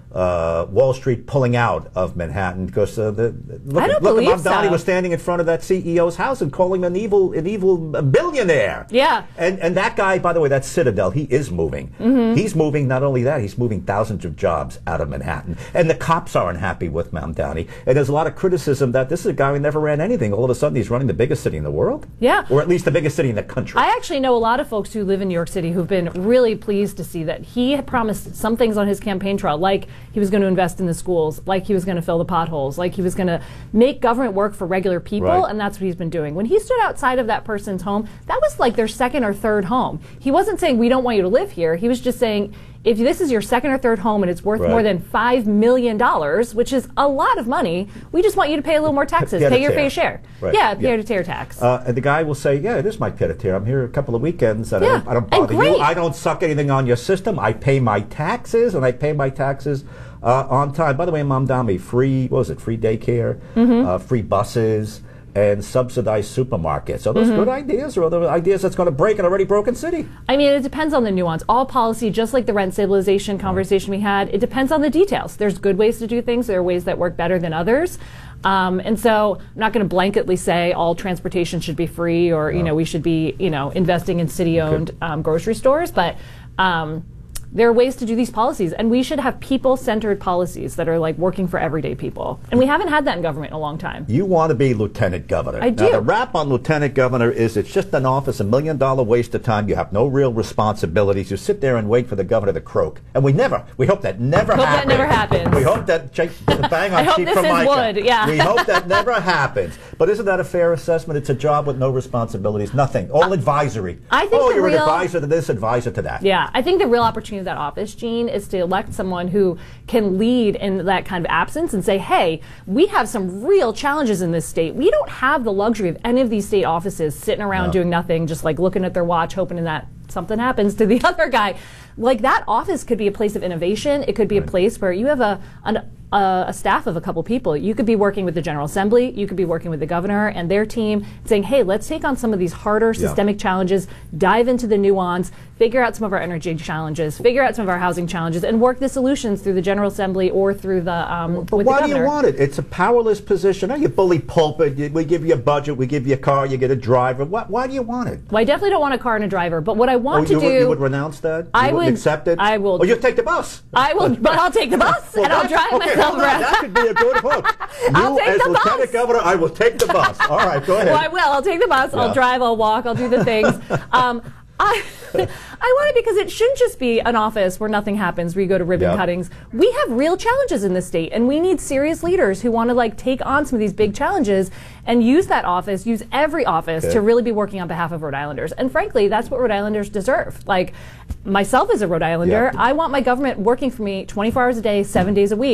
uh, Wall Street pulling out of Manhattan because uh, the look, I don't look believe Mamdani so. was standing in front of that C E O's house and calling him an evil, an evil billionaire. Yeah. And and that guy, by the way, that Citadel, he is moving. Mm-hmm. He's moving. Not only that, he's moving thousands of jobs out of Manhattan. And the cops aren't happy with Mamdani. And there's a lot of criticism that this is a guy who never ran anything. All of a sudden, he's running the biggest city in the world. Yeah. Or at least the biggest city in the country. I actually know a lot of folks who live in New York City who've been really pleased to see that he had promised some things on his campaign trail, like he was going to invest in the schools, like he was going to fill the potholes, like he was going to make government work for regular people, right. and that's what he's been doing. When he stood outside of that person's home, that was like their second or third home. He wasn't saying, we don't want you to live here. He was just saying, if this is your second or third home and it's worth right. more than five million dollars, which is a lot of money, we just want you to pay a little more taxes, pay your fair share. Right. Yeah, pied-à-terre tax. Uh, and the guy will say, yeah, it is my pied-à-terre. I'm here a couple of weekends, and yeah. I don't, I don't bother you. I don't suck anything on your system. I pay my taxes, and I pay my taxes uh, on time. By the way, Mamdani, free, what was it, free daycare, mm-hmm. uh, free buses, and subsidized supermarkets. Are those mm-hmm. good ideas, or are those ideas that's going to break an already broken city? I mean, it depends on the nuance. All policy, just like the rent stabilization conversation we had, it depends on the details. There's good ways to do things. There are ways that work better than others. Um, and so I'm not going to blanketly say all transportation should be free or, no. you know, we should be, you know, investing in city-owned okay. um, grocery stores. But um, there are ways to do these policies, and we should have people-centered policies that are like working for everyday people. And we haven't had that in government in a long time. You want to be lieutenant governor. I do. Now, the rap on lieutenant governor is it's just an office, a million-dollar waste of time. You have no real responsibilities. You sit there and wait for the governor to croak. And we never, we hope that never hope happens. that never happens. We hope that, bang on I hope cheap this from is Micah. wood, yeah. We hope that never happens. But isn't that a fair assessment? It's a job with no responsibilities, nothing, all uh, advisory. I think oh, the you're real, an advisor to this, advisor to that. Yeah, I think the real opportunity of that office, Gene, is to elect someone who can lead in that kind of absence and say, hey, we have some real challenges in this state. We don't have the luxury of any of these state offices sitting around no. doing nothing, just like looking at their watch, hoping that something happens to the other guy. Like, that office could be a place of innovation. It could be right. a place where you have a an, a, a staff of a couple people. You could be working with the General Assembly. You could be working with the governor and their team, saying, hey, let's take on some of these harder yeah. systemic challenges, dive into the nuance, figure out some of our energy challenges, figure out some of our housing challenges, and work the solutions through the General Assembly or through the um, but with why the governor. do you want it? It's a powerless position. Oh, you bully pulpit. You, we give you a budget. We give you a car. You get a driver. Why, why do you want it? Well, I definitely don't want a car and a driver. But what I want oh, to you do, would, you would renounce that. You I would accept it. I will. Oh, you take the bus. I will, but I'll take the bus well, and I'll drive okay, myself around. That could be a good hook. You, I'll take as the lieutenant bus. governor, I will take the bus. All right, go ahead. Well, I will. I'll take the bus. Yeah. I'll drive. I'll walk. I'll do the things. Um, I, I want it because it shouldn't just be an office where nothing happens, where you go to ribbon yep. cuttings. We have real challenges in the state, and we need serious leaders who want to like take on some of these big challenges and use that office, use every office okay. to really be working on behalf of Rhode Islanders. And frankly, that's what Rhode Islanders deserve. Like, myself as a Rhode Islander, yep. I want my government working for me twenty-four hours a day, seven days a week.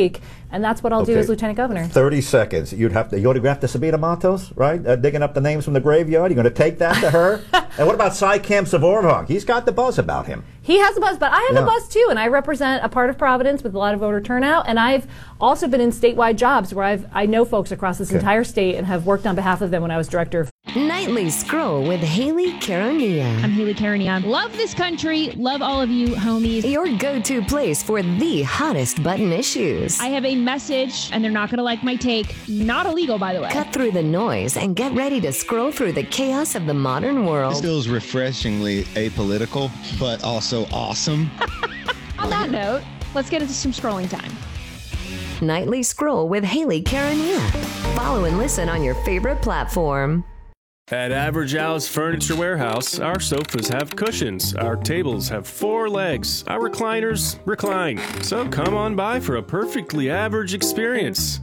And that's what I'll Okay. do as lieutenant governor. thirty seconds. You'd have to you autograph to Sabina Matos, right? Uh, digging up the names from the graveyard. You're going to take that to her? And what about Cy Camp Zavorhog? He's got the buzz about him. He has a buzz, but I have Yeah. a buzz too, and I represent a part of Providence with a lot of voter turnout, and I've also been in statewide jobs where I've I know folks across this Okay. entire state and have worked on behalf of them when I was director of Nightly Scroll with Haley Caronia. I'm Haley Caronia. Love this country. Love all of you, homies. Your go-to place for the hottest button issues. I have a message, and they're not going to like my take. Not illegal, by the way. Cut through the noise and get ready to scroll through the chaos of the modern world. This feels refreshingly apolitical, but also awesome. On that note, let's get into some scrolling time. Nightly Scroll with Haley Caronia. Follow and listen on your favorite platform. At Average Al's Furniture Warehouse, our sofas have cushions, our tables have four legs, our recliners recline. So come on by for a perfectly average experience.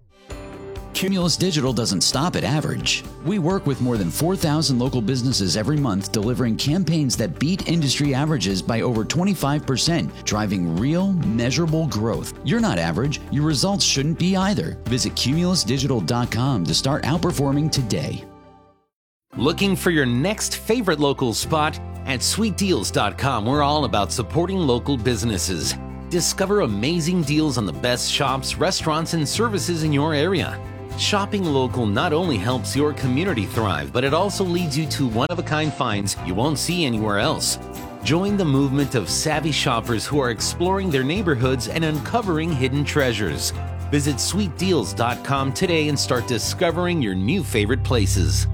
Cumulus Digital doesn't stop at average. We work with more than four thousand local businesses every month, delivering campaigns that beat industry averages by over twenty-five percent, driving real, measurable growth. You're not average. Your results shouldn't be either. Visit cumulus digital dot com to start outperforming today. Looking for your next favorite local spot? At sweet deals dot com, we're all about supporting local businesses. Discover amazing deals on the best shops, restaurants, and services in your area. Shopping local not only helps your community thrive, but it also leads you to one-of-a-kind finds you won't see anywhere else. Join the movement of savvy shoppers who are exploring their neighborhoods and uncovering hidden treasures. Visit sweet deals dot com today and start discovering your new favorite places.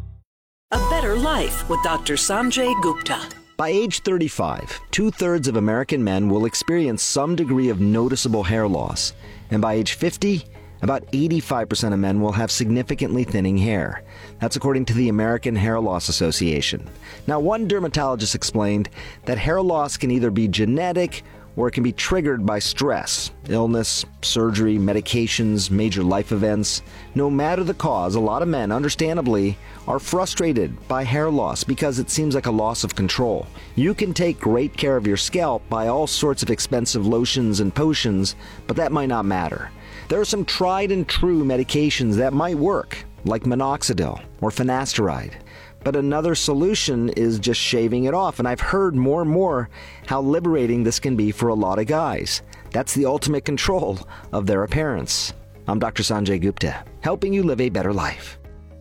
A Better Life with Doctor Sanjay Gupta. By age thirty-five, two-thirds of American men will experience some degree of noticeable hair loss. And by age fifty, about eighty-five percent of men will have significantly thinning hair. That's according to the American Hair Loss Association. Now, one dermatologist explained that hair loss can either be genetic or it can be triggered by stress, illness, surgery, medications, major life events. No matter the cause, a lot of men, understandably, are frustrated by hair loss because it seems like a loss of control. You can take great care of your scalp by all sorts of expensive lotions and potions, but that might not matter. There are some tried and true medications that might work, like minoxidil or finasteride. But another solution is just shaving it off, and I've heard more and more how liberating this can be for a lot of guys. That's the ultimate control of their appearance. I'm Doctor Sanjay Gupta, helping you live a better life.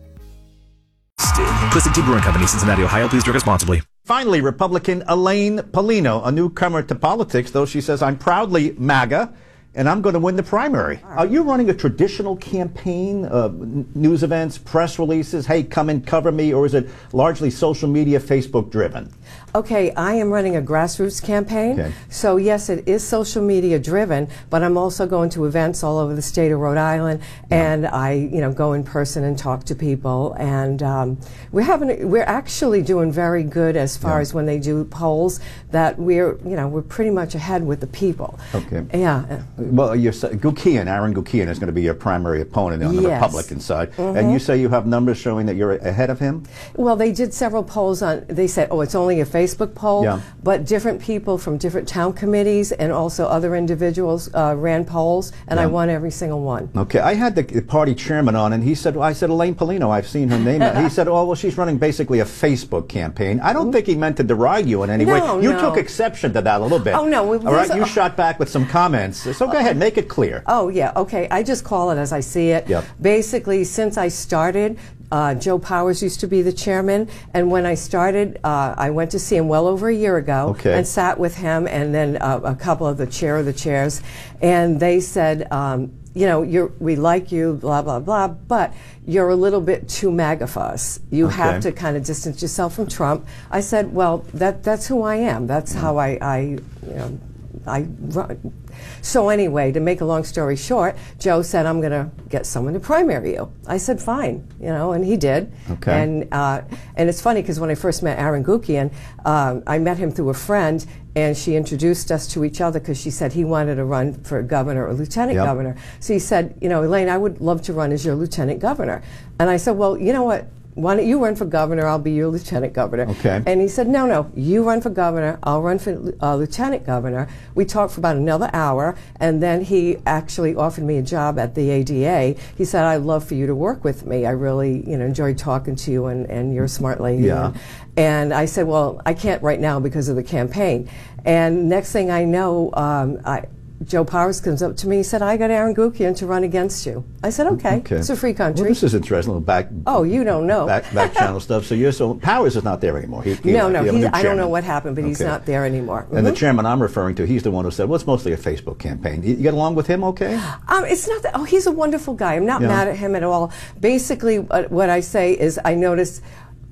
Twisted Tea Brewing Company, Cincinnati, Ohio. Please drink responsibly. Finally, Republican Elaine Paulino, a newcomer to politics, though she says, I'm proudly MAGA, and I'm going to win the primary. Right. Are you running a traditional campaign, uh, news events, press releases, hey, come and cover me, or is it largely social media, Facebook driven? Okay, I am running a grassroots campaign. Okay. So yes, it is social media driven, but I'm also going to events all over the state of Rhode Island, yeah. and I, you know, go in person and talk to people. And um, we're having, we're actually doing very good as far yeah. as when they do polls. That we're, you know, we're pretty much ahead with the people. Okay. Yeah. Well, you're, Gukian, Aaron Gukian is going to be your primary opponent on the yes. Republican side, mm-hmm. and you say you have numbers showing that you're ahead of him. Well, they did several polls on. They said, oh, it's only a Facebook poll, yeah. but different people from different town committees and also other individuals uh, ran polls, and yeah. I won every single one. Okay, I had the party chairman on, and he said, well, I said, Elaine Paulino, I've seen her name. He said, oh, well, she's running basically a Facebook campaign. I don't think he meant to deride you in any no, way. You no. took exception to that a little bit. Oh, no. All right, you shot back with some comments. So go ahead, make it clear. Oh, yeah, okay. I just call it as I see it. Yep. Basically, since I started, Uh, Joe Powers used to be the chairman, and when I started, uh, I went to see him well over a year ago okay. and sat with him and then uh, a couple of the chair of the chairs, and they said, um, you know, you're, we like you, blah, blah, blah, but you're a little bit too MAGA for us. You okay. have to kind of distance yourself from Trump. I said, well, that that's who I am. That's mm. how I, I, you know, I run. So anyway, to make a long story short, Joe said, I'm going to get someone to primary you. I said, fine, you know, and he did. Okay. And uh, and it's funny because when I first met Aaron Gukian, um, I met him through a friend, and she introduced us to each other because she said he wanted to run for governor or lieutenant yep. governor. So he said, you know, Elaine, I would love to run as your lieutenant governor. And I said, well, you know what? why don't you run for governor? I'll be your lieutenant governor. Okay. And he said, no, no, you run for governor. I'll run for uh, lieutenant governor. We talked for about another hour, and then he actually offered me a job at the A D A. He said, I'd love for you to work with me. I really, you know, enjoyed talking to you, and, and you're a smart lady. Yeah. And, and I said, well, I can't right now because of the campaign. And next thing I know, um, I, Joe Powers comes up to me. He said, I got Aaron Gukian to run against you. I said, okay, Okay. it's a free country. Well, this is interesting. Little back. Oh, you don't know. Back, back channel stuff. So you're so Powers is not there anymore. He, he no, left. no, You have a he's, new I don't chairman. know what happened, but he's Okay. not there anymore. And the Mhm. chairman I'm referring to, he's the one who said, well, it's mostly a Facebook campaign. You, you get along with him okay? Um, it's not that, oh, he's a wonderful guy. I'm not Yeah. mad at him at all. Basically, uh, what I say is I notice,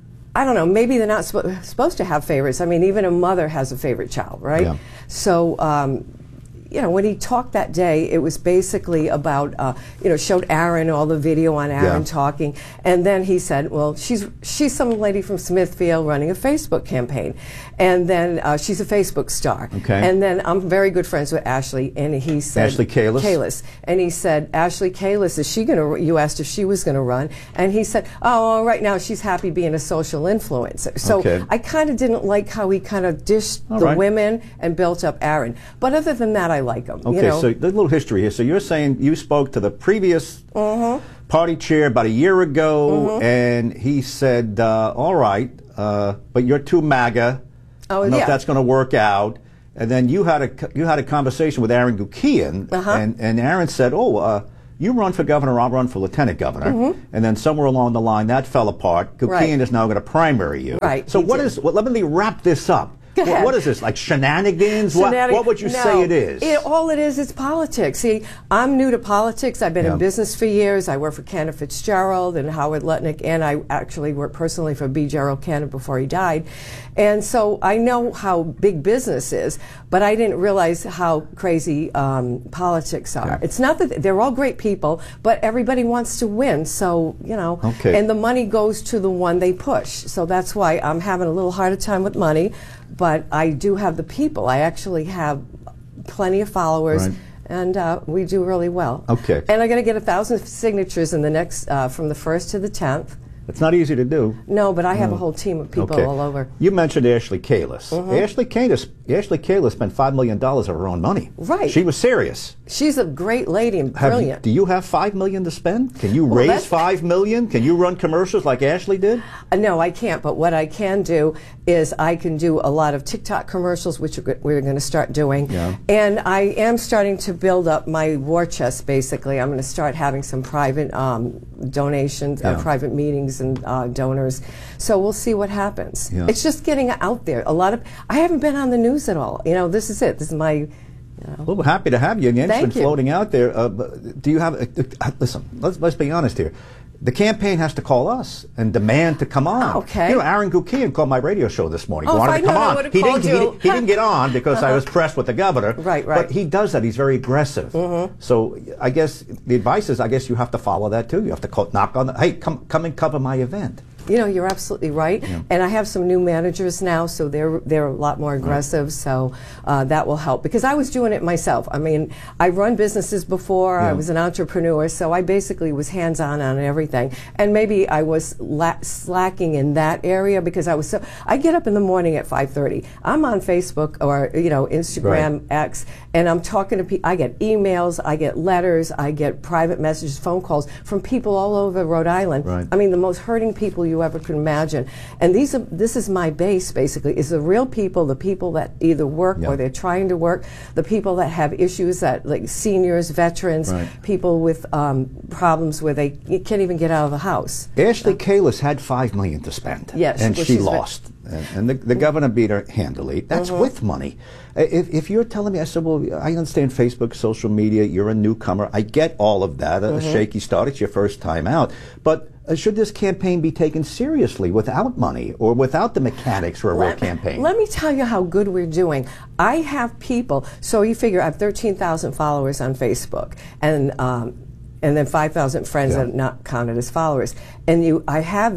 I don't know, maybe they're not sp- supposed to have favorites. I mean, even a mother has a favorite child, right? Yeah. So, um, you know, when he talked that day, it was basically about, uh, you know, showed Aaron all the video on Aaron Yeah. talking, and then he said, well, she's she's some lady from Smithfield running a Facebook campaign, and then uh, she's a Facebook star. Okay. And then I'm very good friends with Ashley, and he said, Ashley Kalis? Kalis, and he said, Ashley Kalis, is she going to? You asked if she was going to run, and he said, oh, right now she's happy being a social influencer. So Okay. I kind of didn't like how he kind of dished All the right. women and built up Aaron. But other than that, I like him. Okay, you know? so a little history here. So you're saying you spoke to the previous Mhm. party chair about a year ago, Mhm. and he said, uh, all right, uh, but you're too MAGA. Oh, I don't know yeah. if that's going to work out. And then you had a you had a conversation with Aaron Gukian, Uh-huh. and, and Aaron said, oh, uh, you run for governor, I'll run for lieutenant governor. Mhm. And then somewhere along the line, that fell apart. Gukian Right. is now going to primary you. Right, So he what did. is? Well, let me wrap this up. Go What- ahead. what is this? Like shenanigans? What, Fanatic- what would you no. say it is? It, all it is is politics. See, I'm new to politics. I've been Yeah. in business for years. I worked for Kenneth Fitzgerald and Howard Lutnick, and I actually worked personally for B. Gerald Kenneth before he died. And so I know how big business is, but I didn't realize how crazy um, politics are. Okay. It's not that they're all great people, but everybody wants to win. So, you know, Okay. and the money goes to the one they push. So that's why I'm having a little harder time with money, but I do have the people. I actually have plenty of followers. Right. And uh, we do really well. Okay. And I'm going to get a thousand signatures in the next, uh, from the first to the tenth. It's not easy to do. No, but I have No. a whole team of people Okay. all over. You mentioned Ashley Kalis. Mhm. Ashley Kalis. Ashley Kalis spent five million dollars of her own money. Right. She was serious. She's a great lady and Have you- brilliant. do you have five million to spend? Can you Well, raise that's- five million? Can you run commercials like Ashley did? Uh, no, I can't. But what I can do is I can do a lot of TikTok commercials, which we're, we're going to start doing. Yeah. And I am starting to build up my war chest, basically. I'm going to start having some private um, donations, Yeah. uh, private meetings and uh, donors. So we'll see what happens. Yeah. It's just getting out there. A lot of, I haven't been on the news at all. You know, this is it. This is my, you know. Well, we're happy to have you. Your name's Thank been you. floating out there. Uh, but do you have? Uh, uh, listen, let's let's be honest here. The campaign has to call us and demand to come on. Okay. You know, Aaron Gukian called my radio show this morning. Oh, if wanted I to come known, I on. would've He called didn't. He, you. didn't- he didn't get on because I Uh-huh. was pressed with the governor. Right, right. But he does that. He's very aggressive. Mhm. So I guess the advice is, I guess you have to follow that too. You have to call, knock on the. Hey, come come and cover my event. You know, you're absolutely right. Yeah. And I have some new managers now, so they're they're a lot more aggressive. So uh, that will help because I was doing it myself. I mean, I run businesses before. I Yeah. was an entrepreneur, so I basically was hands on on everything. And maybe I was la- slacking in that area because I was so. I get up in the morning at five thirty. I'm on Facebook or you know Instagram, X, and I'm talking to people. I get emails, I get letters, I get private messages, phone calls from people all over Rhode Island. Right. I mean, the most hurting people you ever could imagine. And these are, this is my base, basically, is the real people, the people that either work Yeah. or they're trying to work, the people that have issues that, like seniors, veterans, Right. people with um, problems where they you can't even get out of the house. Ashley Kalis had five million to spend. Yes, and well, she she's ve- lost. And, and the, the governor beat her handily. That's Mhm. with money. Uh, If, if you're telling me, I said, well, I understand Facebook, social media. You're a newcomer. I get all of that. A Mhm. shaky start. It's your first time out. But uh, should this campaign be taken seriously without money or without the mechanics for a real Let- campaign? Let me tell you how good we're doing. I have people, so you figure I have thirteen thousand followers on Facebook, and um, and then five thousand friends Yeah. that are not counted as followers. And you, I have them,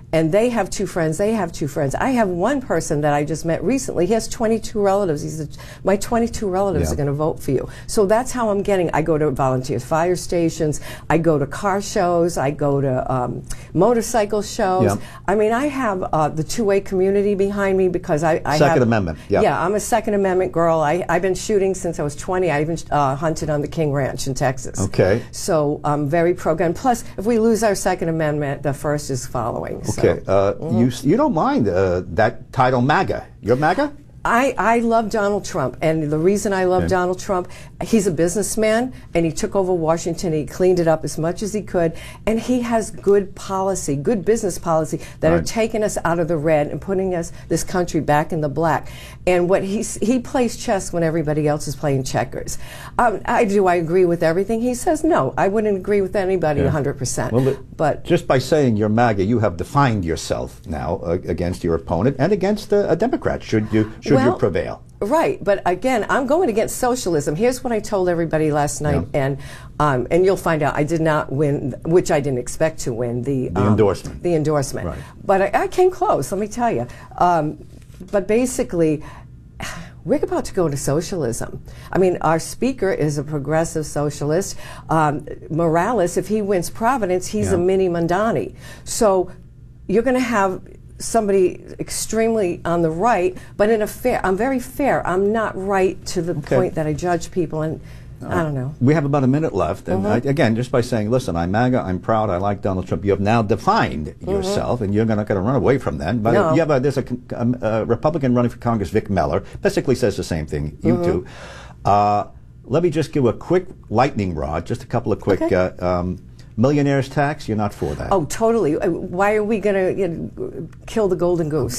and they have two friends, they have two friends. I have one person that I just met recently. He has twenty-two relatives. He said, my twenty-two relatives Yeah. are going to vote for you. So that's how I'm getting. I go to volunteer fire stations. I go to car shows. I go to um, motorcycle shows. Yeah. I mean, I have uh, the two-way community behind me because I, I Second have, Amendment. Yeah. Yeah, I'm a Second Amendment girl. I, I've been shooting since I was twenty. I even uh, hunted on the King Ranch in Texas. Okay. So I'm very pro-gun. Plus, if we lose our Second Amendment, the first is following. So. Okay. Uh, Mhm. You you don't mind uh, that title MAGA? You're MAGA? I, I love Donald Trump, and the reason I love Okay. Donald Trump, he's a businessman, and he took over Washington, he cleaned it up as much as he could, and he has good policy, good business policy that are Right. taking us out of the red and putting us, this country, back in the black. And what he's, he plays chess when everybody else is playing checkers. Um, I do I agree with everything he says? No, I wouldn't agree with anybody Yeah. one hundred percent. Well, but, but just by saying you're MAGA, you have defined yourself now uh, against your opponent and against uh, a Democrat. Should you should Well, you prevail? Right, but again, I'm going against socialism. Here's what I told everybody last night, and um, and you'll find out I did not win, which I didn't expect to win the The um, endorsement. The endorsement, Right. but I, I came close. Let me tell you. Um, but basically, we're about to go into socialism. I mean, our speaker is a progressive socialist. Um, Morales, if he wins Providence, he's Yeah. a mini Mondani. So you're going to have somebody extremely on the right, but in a fair, I'm very fair. I'm not right to the Okay. point that I judge people, and I don't know. We have about a minute left, and Mhm. I, again, just by saying, "Listen, I'm MAGA. I'm proud. I like Donald Trump." You have now defined Mhm. yourself, and you're not going to run away from that. But No. you have a, there's a, con- um, a Republican running for Congress, Vic Meller, basically says the same thing you Mhm. do. Uh, let me just give a quick lightning rod, just a couple of quick. Okay. Uh, um, millionaires tax. You're not for that. Oh, totally. Uh, Why are we going to you know, kill the golden goose?